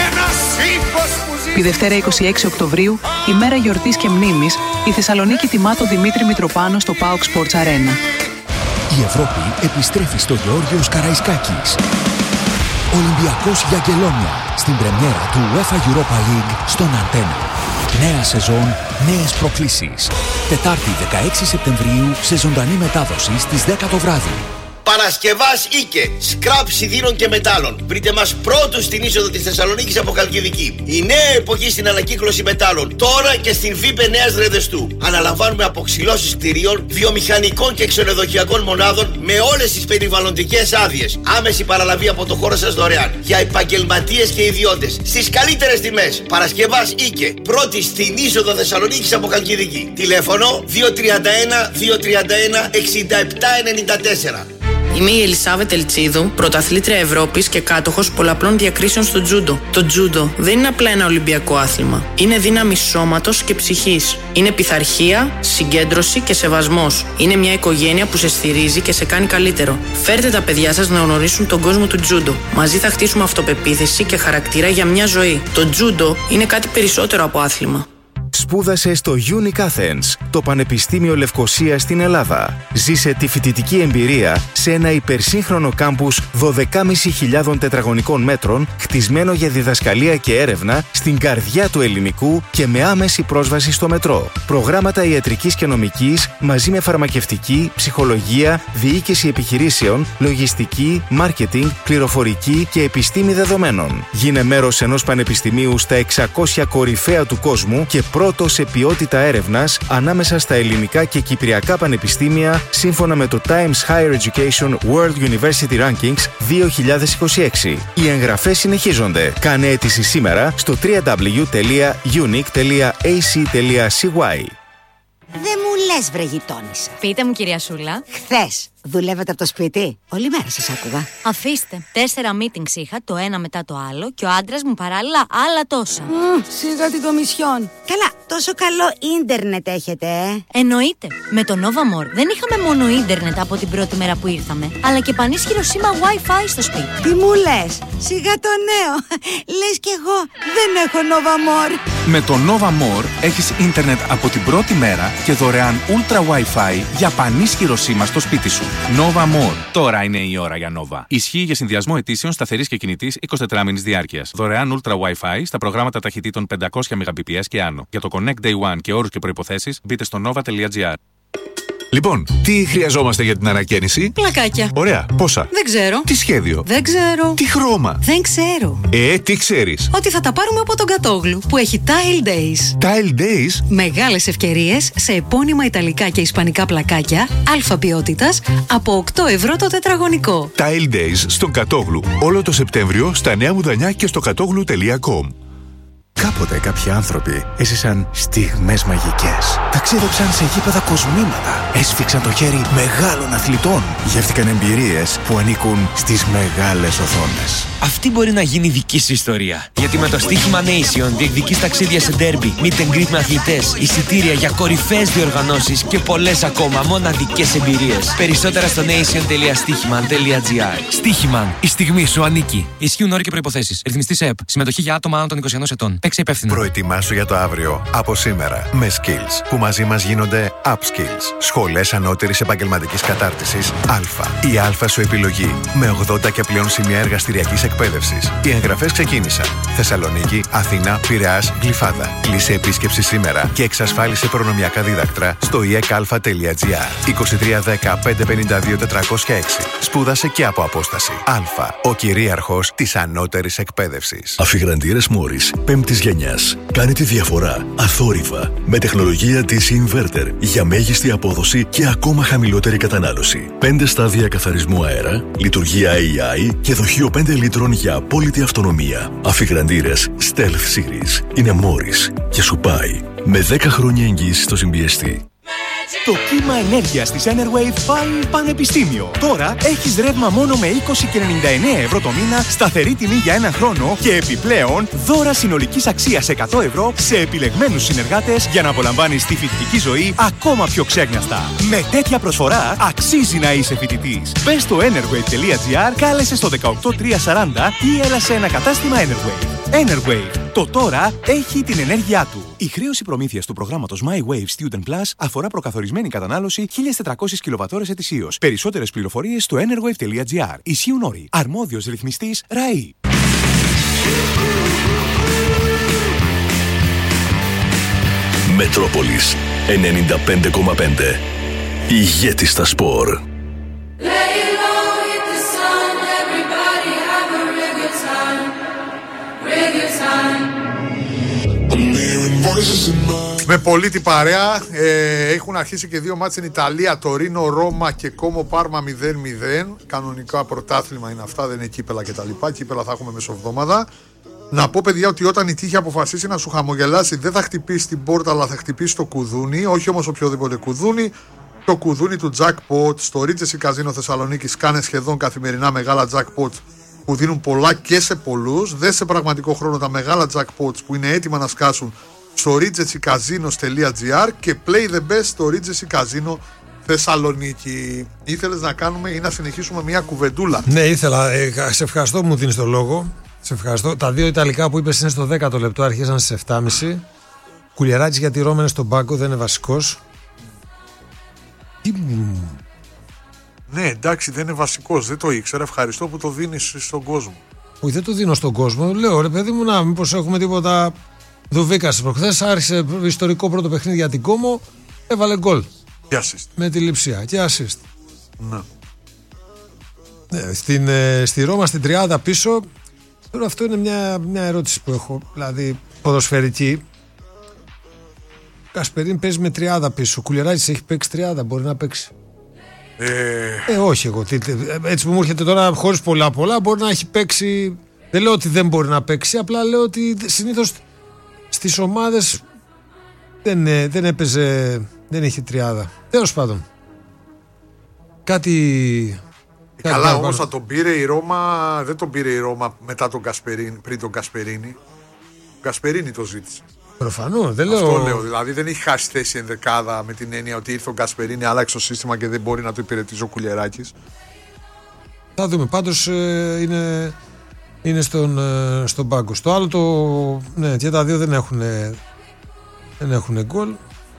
Τη Δευτέρα 26 Οκτωβρίου, ημέρα γιορτής και μνήμης, η Θεσσαλονίκη τιμά τον Δημήτρη Μητροπάνο στο PAOK Sports Arena.
Η Ευρώπη επιστρέφει στο Γεώργιος Καραϊσκάκης. Ολυμπιακός για Αγγελόνια στην πρεμιέρα του UEFA Europa League στον Αντένα. Νέα σεζόν, νέες προκλήσεις. Τετάρτη 16 Σεπτεμβρίου σε ζωντανή μετάδοση στις 10 το βράδυ.
Παρασκευάς Ίκε, σκραπ σιδήρων και μετάλλων. Βρείτε μας πρώτους στην είσοδο της Θεσσαλονίκης από Χαλκιδική. Η νέα εποχή στην ανακύκλωση μετάλλων. Τώρα και στην ΒΥΠΕ Νέας Ρεδεστού. Αναλαμβάνουμε αποξυλώσεις κτηρίων, βιομηχανικών και ξενοδοχειακών μονάδων με όλες τις περιβαλλοντικές άδειες. Άμεση παραλαβή από το χώρο σας δωρεάν. Για επαγγελματίες και ιδιώτες. Στις καλύτερες τιμές. Παρασκευάς Ίκε. Πρώτη στην είσοδο Θεσσαλονίκης από Χαλκιδική. Τηλέφωνο 231-231-6794.
Είμαι η Ελισάβετ Ελτσίδου, πρωταθλήτρια Ευρώπης και κάτοχος πολλαπλών διακρίσεων στο τζούντο. Το τζούντο δεν είναι απλά ένα ολυμπιακό άθλημα. Είναι δύναμη σώματος και ψυχής. Είναι πειθαρχία, συγκέντρωση και σεβασμός. Είναι μια οικογένεια που σε στηρίζει και σε κάνει καλύτερο. Φέρτε τα παιδιά σας να γνωρίσουν τον κόσμο του τζούντο. Μαζί θα χτίσουμε αυτοπεποίθηση και χαρακτήρα για μια ζωή. Το τζούντο είναι κάτι περισσότερο από άθλημα.
Σπούδασε στο Unique Athens, το Πανεπιστήμιο Λευκωσίας στην Ελλάδα. Ζήσε τη φοιτητική εμπειρία σε ένα υπερσύγχρονο κάμπους 12.500 τετραγωνικών μέτρων, χτισμένο για διδασκαλία και έρευνα στην καρδιά του ελληνικού και με άμεση πρόσβαση στο μετρό. Προγράμματα ιατρικής και νομικής μαζί με φαρμακευτική, ψυχολογία, διοίκηση επιχειρήσεων, λογιστική, μάρκετινγκ, πληροφορική και επιστήμη δεδομένων. Γίνε μέρος ενός πανεπιστημίου στα 600 κορυφαία του κόσμου και πρώτο σε ποιότητα έρευνας ανάμεσα στα ελληνικά και κυπριακά πανεπιστήμια σύμφωνα με το Times Higher Education World University Rankings 2026. Οι εγγραφές συνεχίζονται. Κάνε αίτηση σήμερα στο www.unique.ac.cy.
Δεν μου λες βρε γειτόνισσα?
Πείτε μου, κυρία Σούλα.
Χθες δουλεύετε από το σπίτι? Όλη μέρα σας άκουγα.
Αφήστε. 4 meetings είχα, το ένα μετά το άλλο, και ο άντρας μου παράλληλα άλλα τόσα.
Σιγά την κομισιόν. Καλά, τόσο καλό ίντερνετ έχετε,
Εννοείται. Με το Nova More δεν είχαμε μόνο ίντερνετ από την πρώτη μέρα που ήρθαμε, αλλά και πανίσχυρο σήμα Wi-Fi στο σπίτι.
Τι μου λες? Σιγά το νέο. Λες κι εγώ δεν έχω Nova More.
Με το Nova More έχεις ίντερνετ από την πρώτη μέρα και δωρεάν Ultra Wi-Fi για πανίσχυρο σήμα στο σπίτι σου. Nova More. Τώρα είναι η ώρα για Nova. Ισχύει για συνδυασμό αιτήσεων σταθερής και κινητής 24 μήνης διάρκειας. Δωρεάν Ultra Wi-Fi στα προγράμματα ταχυτήτων 500 Mbps και άνω. Για το Connect Day One και όρους και προϋποθέσεις μπείτε στο nova.gr.
Λοιπόν, τι χρειαζόμαστε για την ανακαίνιση?
Πλακάκια.
Ωραία. Πόσα?
Δεν ξέρω.
Τι σχέδιο?
Δεν ξέρω.
Τι χρώμα?
Δεν ξέρω.
Τι ξέρεις?
Ότι θα τα πάρουμε από τον Κατόγλου που έχει Tile Days.
Tile Days?
Μεγάλες ευκαιρίες σε επώνυμα ιταλικά και ισπανικά πλακάκια αλφα ποιότητας από 8 ευρώ το τετραγωνικό.
Tile Days στον Κατόγλου. Όλο το Σεπτέμβριο στα Νέα Μουδανιά και στο κατόγλου.com.
Κάποτε κάποιοι άνθρωποι έζησαν στιγμές μαγικές. Ταξίδεψαν σε γήπεδα κοσμήματα. Έσφιξαν το χέρι μεγάλων αθλητών. Γεύτηκαν εμπειρίες που ανήκουν στις μεγάλες οθόνες.
Αυτή μπορεί να γίνει δική σου ιστορία. Γιατί με το στοίχημα Nation διεκδικείς ταξίδια σε ντέρμπι, meet and greet με αθλητές, εισιτήρια για κορυφαίες διοργανώσεις και πολλές ακόμα μοναδικές εμπειρίες. Περισσότερα στο nation.stichiman.gr. Στοίχημαν. Η στιγμή σου ανήκει. Ισχύουν όροι και προϋποθέσεις. Ρυθμιστής ΕΕΠ. Συμμετοχή για άτομα άνω των 21 ετών. Παίξε υπεύθυνα.
Προετοιμάσου για το αύριο από σήμερα με Skills που μαζί μας γίνονται Upskills. Σχολές ανώτερης επαγγελματικής κατάρτισης Α. Η Α σου επιλογή με 80 και πλέον σημεία εργαστηριακής εκπαίδευσης. Οι εγγραφές ξεκίνησαν. Θεσσαλονίκη, Αθήνα, Πειραιάς, Γλυφάδα. Κλείσε επίσκεψη σήμερα και εξασφάλισε προνομιακά δίδακτρα στο iekalfa.gr. 2310 552 406. Σπούδασε και από απόσταση. Α. Ο κυρίαρχος της ανώτερης εκπαίδευσης.
Αφιγραντήρες Μόρις 5ης γενιάς. Κάνει τη διαφορά αθόρυβα με τεχνολογία DC Inverter για μέγιστη απόδοση και ακόμα χαμηλότερη κατανάλωση. 5 στάδια καθαρισμού αέρα, λειτουργία AI και δοχείο 5 λίτρων για απόλυτη αυτονομία. Αφιγραντήρες Stealth Series είναι Μόρις και σου πάει με 10 χρόνια εγγύηση στο συμπιεστή.
Το κύμα ενέργειας της Enerwave πάει πανεπιστήμιο. Τώρα έχεις ρεύμα μόνο με 20 και 99 ευρώ το μήνα, σταθερή τιμή για ένα χρόνο και επιπλέον δώρα συνολικής αξίας 100 ευρώ σε επιλεγμένους συνεργάτες για να απολαμβάνεις τη φοιτητική ζωή ακόμα πιο ξέγνιαστα. Με τέτοια προσφορά αξίζει να είσαι φοιτητής. Μπες στο enerwave.gr, κάλεσε στο 18340 ή έλα σε ένα κατάστημα Enerwave. Enerwave. Το τώρα έχει την ενέργειά του. Η χρέωση προμήθειας του προγράμματος My Wave Student Plus αφορά προκαθορισμένη κατανάλωση 1.400 κιλοβατώρες ετησίως. Περισσότερες πληροφορίες στο enerwave.gr. Ισχύουν όροι. Αρμόδιος ρυθμιστής ΡΑΗ.
Μετρόπολης 95,5. Ηγέτης στα σπορ.
Με πολύ την παρέα έχουν αρχίσει και δύο μάτς στην Ιταλία, Τωρίνο, Ρώμα και Κόμο Πάρμα 0-0. Κανονικά πρωτάθλημα είναι αυτά, δεν είναι κύπελα κτλ. Κύπελα θα έχουμε μεσοβδόμαδα. Να πω, παιδιά, ότι όταν η τύχη αποφασίσει να σου χαμογελάσει, δεν θα χτυπήσει την πόρτα, αλλά θα χτυπήσει το κουδούνι. Όχι όμως οποιοδήποτε κουδούνι. Το κουδούνι του Jackpot. Στο Regency Casino Θεσσαλονίκης κάνε σχεδόν καθημερινά μεγάλα Jackpot που δίνουν πολλά και σε πολλούς. Δες σε πραγματικό χρόνο τα μεγάλα Jackpots που είναι έτοιμα να σκάσουν στο regencycasinos.gr και play the best στο Regency Casino Θεσσαλονίκη. Ήθελες να κάνουμε ή να συνεχίσουμε μια κουβεντούλα?
Ναι, ήθελα. Σε ευχαριστώ που μου δίνεις το λόγο. Σε ευχαριστώ. Τα δύο Ιταλικά που είπες είναι στο 10ο λεπτό, αρχίσαν στις 7.30. Κουλιεράκης για τη Ρώμα είναι στον πάγκο, δεν είναι βασικός.
Ναι, εντάξει, δεν είναι βασικός, δεν το ήξερα. Ευχαριστώ που το δίνεις στον κόσμο.
Όχι, δεν το δίνω στον κόσμο. Λέω, ρε παιδί μου, να μήπως έχουμε τίποτα. Δουβίκας προχθές, άρχισε ιστορικό πρώτο παιχνίδι για την Κόμο, έβαλε γκολ.
Και assist.
Με τη Λειψία. Και assist.
Ναι.
Στη Ρώμα στην 30 πίσω. Τώρα αυτό είναι μια ερώτηση που έχω. Δηλαδή, ποδοσφαιρική. Κασπερίν παίζει με 30 πίσω. Κουλιεράκης έχει παίξει 30, μπορεί να παίξει. Όχι εγώ. Έτσι που μου έρχεται τώρα, χωρίς πολλά, μπορεί να έχει παίξει. Δεν λέω ότι δεν μπορεί να παίξει, απλά λέω ότι συνήθως στις ομάδες δεν έπαιζε Δεν έχει τριάδα. Τέλος πάντων. Κάτι.
Καλά, όμως θα τον πήρε η Ρώμα. Δεν τον πήρε η Ρώμα μετά τον Γκασπερίνη, πριν τον Γκασπερίνη. Ο Γκασπερίνη το ζήτησε.
Προφανώς, δεν
Αυτό
λέω.
λέω. Δηλαδή δεν έχει χάσει θέση ενδεκάδα με την έννοια ότι ήρθε ο Γκασπερίνη, άλλαξε το σύστημα και δεν μπορεί να το υπηρετήσει ο Κουλιεράκης.
Θα δούμε. Πάντως είναι στον πάγκο. Στο άλλο ναι, και τα δύο δεν έχουν γκολ.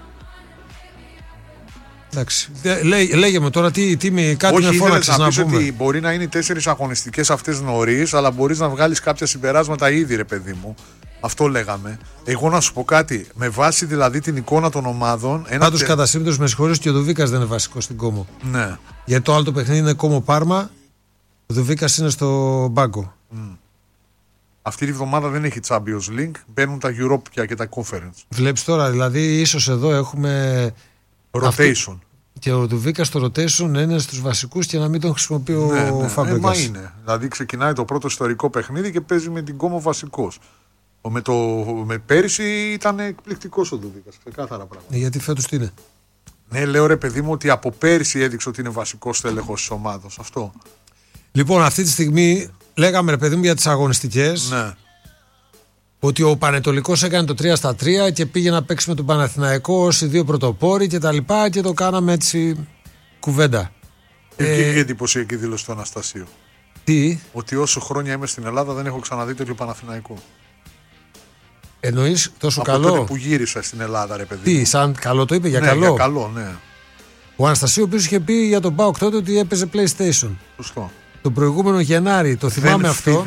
Εντάξει. Λέγε με τώρα κάτι με φώναξες να πούμε.
Ότι μπορεί να είναι 4 αγωνιστικές αυτές νωρίς, αλλά μπορείς να βγάλεις κάποια συμπεράσματα ήδη, ρε παιδί μου. Αυτό λέγαμε. Εγώ να σου πω κάτι. Με βάση δηλαδή την εικόνα των ομάδων.
Πάντως κατά σύμπτωση, με συγχωρείς, και ο Δουβίκας δεν είναι βασικός στην Κόμο.
Ναι.
Γιατί το άλλο το παιχνίδι είναι Κόμο Πάρμα. Ο Δουβίκας είναι στο πάγκο.
Αυτή τη βδομάδα δεν έχει Champions League. Μπαίνουν τα Europa και τα Conference.
Βλέπεις τώρα, δηλαδή ίσως εδώ έχουμε
rotation.
Και ο Δουβίκας στο rotation είναι στους βασικούς και να μην τον χρησιμοποιεί ο Φαμπρέγκας.
Μα είναι. Δηλαδή ξεκινάει το πρώτο ιστορικό παιχνίδι και παίζει με την Κόμο βασικός. Με πέρυσι ήταν εκπληκτικός ο Δουβίκας. Ξεκάθαρα πράγματα.
Γιατί φέτος τι είναι.
Ναι, λέω ρε παιδί μου ότι από πέρυσι έδειξε ότι είναι βασικός τέλεχος της ομάδας. Αυτό.
Λοιπόν, αυτή τη στιγμή λέγαμε ρε παιδί μου για τις αγωνιστικές.
Ναι.
Ότι ο Πανετολικός έκανε το 3-3 και πήγε να παίξει με τον Παναθηναϊκό ως οι δύο πρωτοπόροι και τα λοιπά και το κάναμε έτσι κουβέντα.
Εκεί η εντυπωσιακή δήλωση του Αναστασίου.
Τι?
Ότι όσο χρόνια είμαι στην Ελλάδα δεν έχω ξαναδεί τέτοιο Παναθηναϊκό.
Εννοείς τόσο
από
καλό?
Από τότε που γύρισα στην Ελλάδα, ρε παιδί.
Τι, σαν καλό το είπε, για
ναι,
καλό?
Για καλό, ναι.
Ο Αναστασίου επίσης είχε πει για τον ΠΑΟΚ τότε ότι έπαιζε PlayStation.
Σωστό.
Το προηγούμενο Γενάρη, το θυμάμαι αυτό.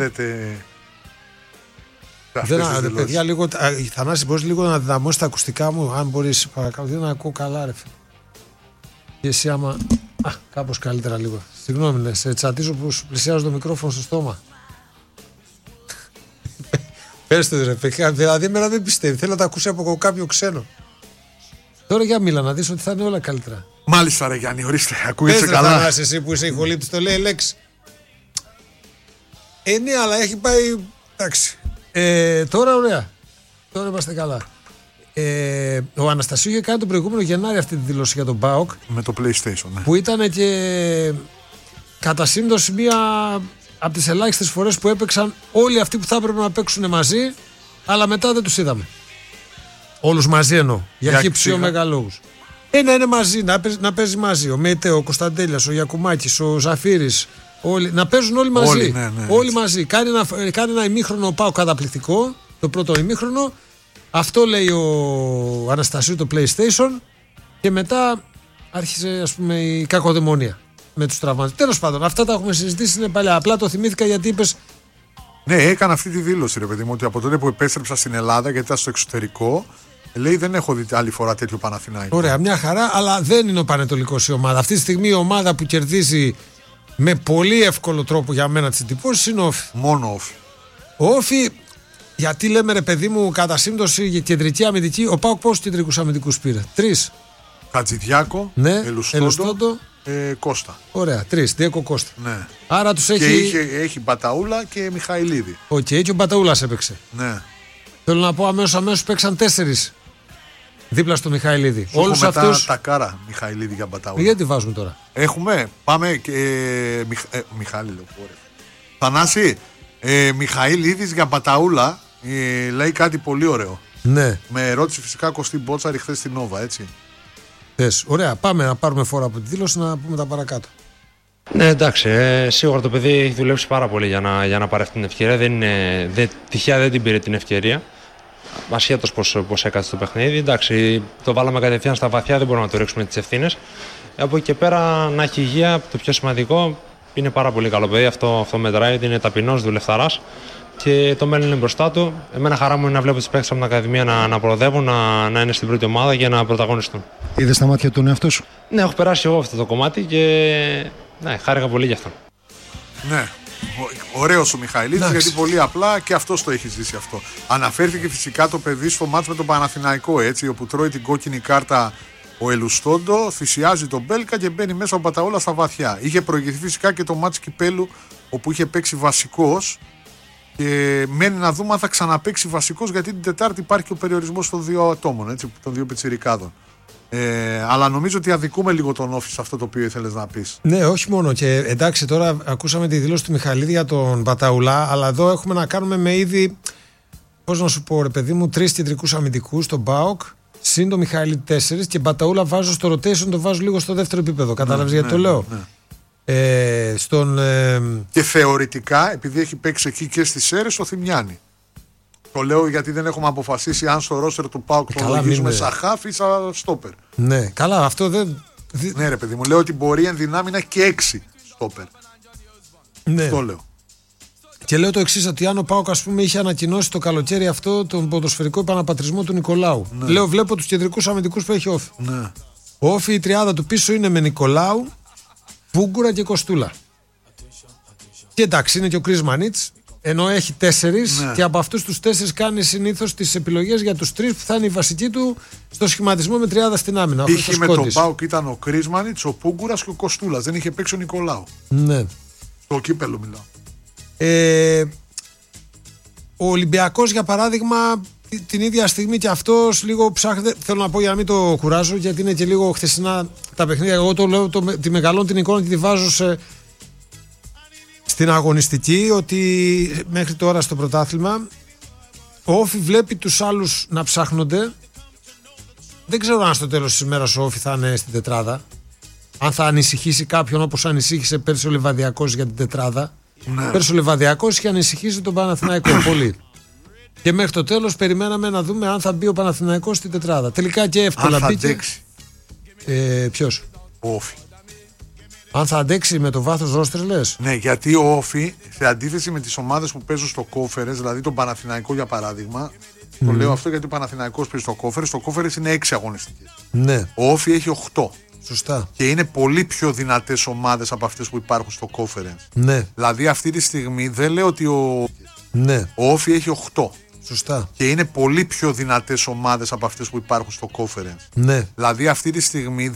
Δεν
παιδιά, λίγο. Θανάση, μπορείς λίγο να δυναμώσεις τα ακουστικά μου, αν μπορείς, παρακαλώ. Δεν ακούω καλά, ρε φίλε. Και εσύ, άμα. Κάπως καλύτερα λίγο. Συγγνώμη, ναι, σε τσατίζω που σου πλησιάζω το μικρόφωνο στο στόμα. Πες το, ρε παιδιά. Δηλαδή, εμένα δεν πιστεύει. Θέλω να τα ακούσει από κάποιο ξένο. Τώρα για μίλα να δεις ότι θα είναι όλα καλύτερα.
Μάλιστα, ρε Γιάννη, ορίστε. Ακούγεσαι καλά.
Θανάση, εσύ που είσαι ηχολήπτης, το λέει λέξη. Ναι, αλλά έχει πάει. Εντάξει. Τώρα ωραία. Τώρα είμαστε καλά. Ο Αναστασίου είχε κάνει τον προηγούμενο Γενάρη αυτή τη δήλωση για τον ΠΑΟΚ.
Με το PlayStation, ναι.
Που ήταν και κατά σύμπτωση μία από τις ελάχιστες φορές που έπαιξαν όλοι αυτοί που θα έπρεπε να παίξουν μαζί, αλλά μετά δεν τους είδαμε. Όλους μαζί εννοώ. Για χύψη ο μεγαλόγους. Να είναι μαζί, να παίζει μαζί. Ο Μέιτεο, ο Κωνσταντέλιας, ο Γιακουμάκης, ο Ζαφύρης. Να παίζουν όλοι μαζί. Όλοι μαζί. Κάνει ένα ημίχρονο ο ΠΑΟΚ καταπληκτικό. Το πρώτο ημίχρονο. Αυτό λέει ο Αναστασίου το PlayStation. Και μετά άρχισε, ας πούμε, η κακοδαιμονία με τους τραυματίες. Τέλος πάντων, αυτά τα έχουμε συζητήσει, είναι παλιά. Απλά το θυμήθηκα γιατί είπες.
Ναι, έκανα αυτή τη δήλωση, ρε παιδί μου, ότι από τότε που επέστρεψα στην Ελλάδα, γιατί ήταν στο εξωτερικό, λέει δεν έχω δει άλλη φορά τέτοιο Παναθηναϊκό.
Ωραία, μια χαρά, αλλά δεν είναι ο Πανετολικός η ομάδα. Αυτή τη στιγμή η ομάδα που κερδίζει με πολύ εύκολο τρόπο για μένα τις εντυπώσεις είναι ο Όφη.
Μόνο Όφη.
Ο Όφη, γιατί λέμε ρε παιδί μου, κατά σύμπτωση για κεντρική αμυντική, ο ΠΑΟΚ πόσους κεντρικούς αμυντικούς πήρε? 3.
Χατζηδιάκο,
ναι,
Ελουστόντο, Κώστα.
Ωραία, 3, Διέκο Κώστα.
Ναι.
Άρα τους
και
έχει.
Έχει Μπαταούλα και Μιχαηλίδη.
Οκ, και ο Μπαταούλας έπαιξε.
Ναι.
Θέλω να πω αμέσως παίξαν 4 δίπλα στο Μιχαηλίδη.
Όλους αυτούς. Τα κάρα Μιχαηλίδη για Μπαταούλα.
Γιατί βάζουμε τώρα.
Έχουμε, πάμε και. Μιχάλη λέω. Θανάση, Μιχαηλίδης για Μπαταούλα λέει κάτι πολύ ωραίο.
Ναι.
Με ερώτηση φυσικά Κωστή Μπότσαρη χθες στην Νόβα, έτσι.
Ωραία, πάμε να πάρουμε φόρα από τη δήλωση να πούμε τα παρακάτω.
Ναι, εντάξει, σίγουρα το παιδί έχει δουλέψει πάρα πολύ για να πάρει αυτή την ευκαιρία. Τυχαία δεν την πήρε την ευκαιρία. Ασχέτως πώς έκατσε το παιχνίδι. Εντάξει, το βάλαμε κατευθείαν στα βαθιά, δεν μπορούμε να το ρίξουμε τις ευθύνες. Από εκεί και πέρα να έχει υγεία, το πιο σημαντικό, είναι πάρα πολύ καλό παιδί. Αυτό μετράει, είναι ταπεινός, δουλευταράς και το μέλλον είναι μπροστά του. Εμένα χαρά μου είναι να βλέπω τις παίκτες από την Ακαδημία να προοδεύουν, να είναι στην πρώτη ομάδα για να πρωταγωνιστούν.
Είδες τα μάτια του τον εαυτό σου?
Ναι, έχω περάσει εγώ αυτό το κομμάτι και ναι, χάρηκα πολύ γι' αυτό.
Ναι. Ωραίος ο Μιχαηλίδης, γιατί πολύ απλά και αυτός το έχει ζήσει αυτό. Αναφέρθηκε φυσικά το παιδί στο μάτς με τον Παναθηναϊκό, έτσι, όπου τρώει την κόκκινη κάρτα ο Ελουστόντο, θυσιάζει τον Μπέλκα και μπαίνει μέσα ο Μπαταόλα στα βαθιά. Είχε προηγηθεί φυσικά και το μάτς Κυπέλου, όπου είχε παίξει βασικός και μένει να δούμε αν θα ξαναπαίξει βασικός, γιατί την Τετάρτη υπάρχει και ο περιορισμός των 2 ατόμων, έτσι, των 2 πιτσιρικάδων. Αλλά νομίζω ότι αδικούμε λίγο τον Όφη σε αυτό το οποίο ήθελες να πεις.
Ναι, όχι μόνο. Και εντάξει, τώρα ακούσαμε τη δήλωση του Μιχαλίδη για τον Μπαταουλά, αλλά εδώ έχουμε να κάνουμε με ήδη, πώς να σου πω, ρε παιδί μου, 3 κεντρικούς αμυντικούς, τον ΠΑΟΚ, συν τον Μιχαλίδη 4 και Μπαταούλα βάζω στο rotation, το βάζω λίγο στο δεύτερο επίπεδο. Κατάλαβες γιατί το λέω. Ναι.
Και θεωρητικά, επειδή έχει παίξει εκεί και στις Σέρρες, το Θημιάνι. Το λέω γιατί δεν έχουμε αποφασίσει αν στο ρόστερ του ΠΑΟΚ το λογίζουμε σαν χαφ ή σαν στόπερ.
Ναι, καλά, αυτό δεν.
Ναι, ρε παιδί μου, λέω ότι μπορεί εν δυνάμει να και 6 στόπερ.
Ναι.
Αυτό λέω.
Και λέω το εξής, ότι αν ο ΠΑΟΚ, ας πούμε, είχε ανακοινώσει το καλοκαίρι αυτό τον ποδοσφαιρικό επαναπατρισμό του Νικολάου. Ναι. Λέω, βλέπω τους κεντρικούς αμυντικούς που έχει ο Όφη.
Ναι.
Ο Όφη η τριάδα του πίσω είναι με Νικολάου, Πούγκουρα και Κοστούλα. Και εντάξει, είναι και ο Κρίς Μανίτς. Ενώ έχει 4 και από αυτούς τους 4 κάνει συνήθως τις επιλογές για τους 3 που θα είναι η βασική του στο σχηματισμό με τριάδα στην άμυνα.
Είχε με τον ΠΑΟΚ ήταν ο Κρίσμανιτς, ο Πούγκουρας και ο Κοστούλας. Δεν είχε παίξει ο Νικολάου.
Ναι.
Το κύπελο μιλάω.
Ο Ολυμπιακός, για παράδειγμα, την ίδια στιγμή και αυτός λίγο ψάχνεται. Θέλω να πω για να μην το κουράζω, γιατί είναι και λίγο χθεσινά τα παιχνίδια. Εγώ το λέω, τη μεγαλώνω την εικόνα και τη βάζω στην αγωνιστική, ότι μέχρι τώρα στο πρωτάθλημα ο Όφη βλέπει τους άλλους να ψάχνονται. Δεν ξέρω αν στο τέλος της ημέρας ο Όφη θα είναι στην τετράδα, αν θα ανησυχήσει κάποιον όπως ανησύχησε πέρσι ο Λεβαδιακός για την τετράδα. Ναι. Πέρσι ο Λεβαδιακός είχε ανησυχήσει τον Παναθηναϊκό πολύ. Και μέχρι το τέλος περιμέναμε να δούμε αν θα μπει ο Παναθηναϊκός στην τετράδα. Τελικά και εύκολα μπήκε. Ποιος?
Ο Όφη.
Αν θα αντέξει με το βάθος ρόστερ, λες?
Ναι, γιατί ο Όφη, σε αντίθεση με τις ομάδες που παίζουν στο Κόφερες, δηλαδή τον Παναθηναϊκό για παράδειγμα, το λέω αυτό γιατί ο Παναθηναϊκός παίζει στο Κόφερες, το Κόφερες είναι 6 αγωνιστικές.
Ναι.
Ο Όφη έχει 8.
Σωστά.
Και είναι πολύ πιο δυνατές ομάδες από αυτές που υπάρχουν στο Κόφερες.
Ναι.
Δηλαδή αυτή τη στιγμή δεν λέω ότι ο Όφη έχει 8.
Σωστά.
Και είναι πολύ πιο δυνατές ομάδες από αυτές που υπάρχουν στο Κόφερες.
Ναι.
Δηλαδή αυτή τη στιγμή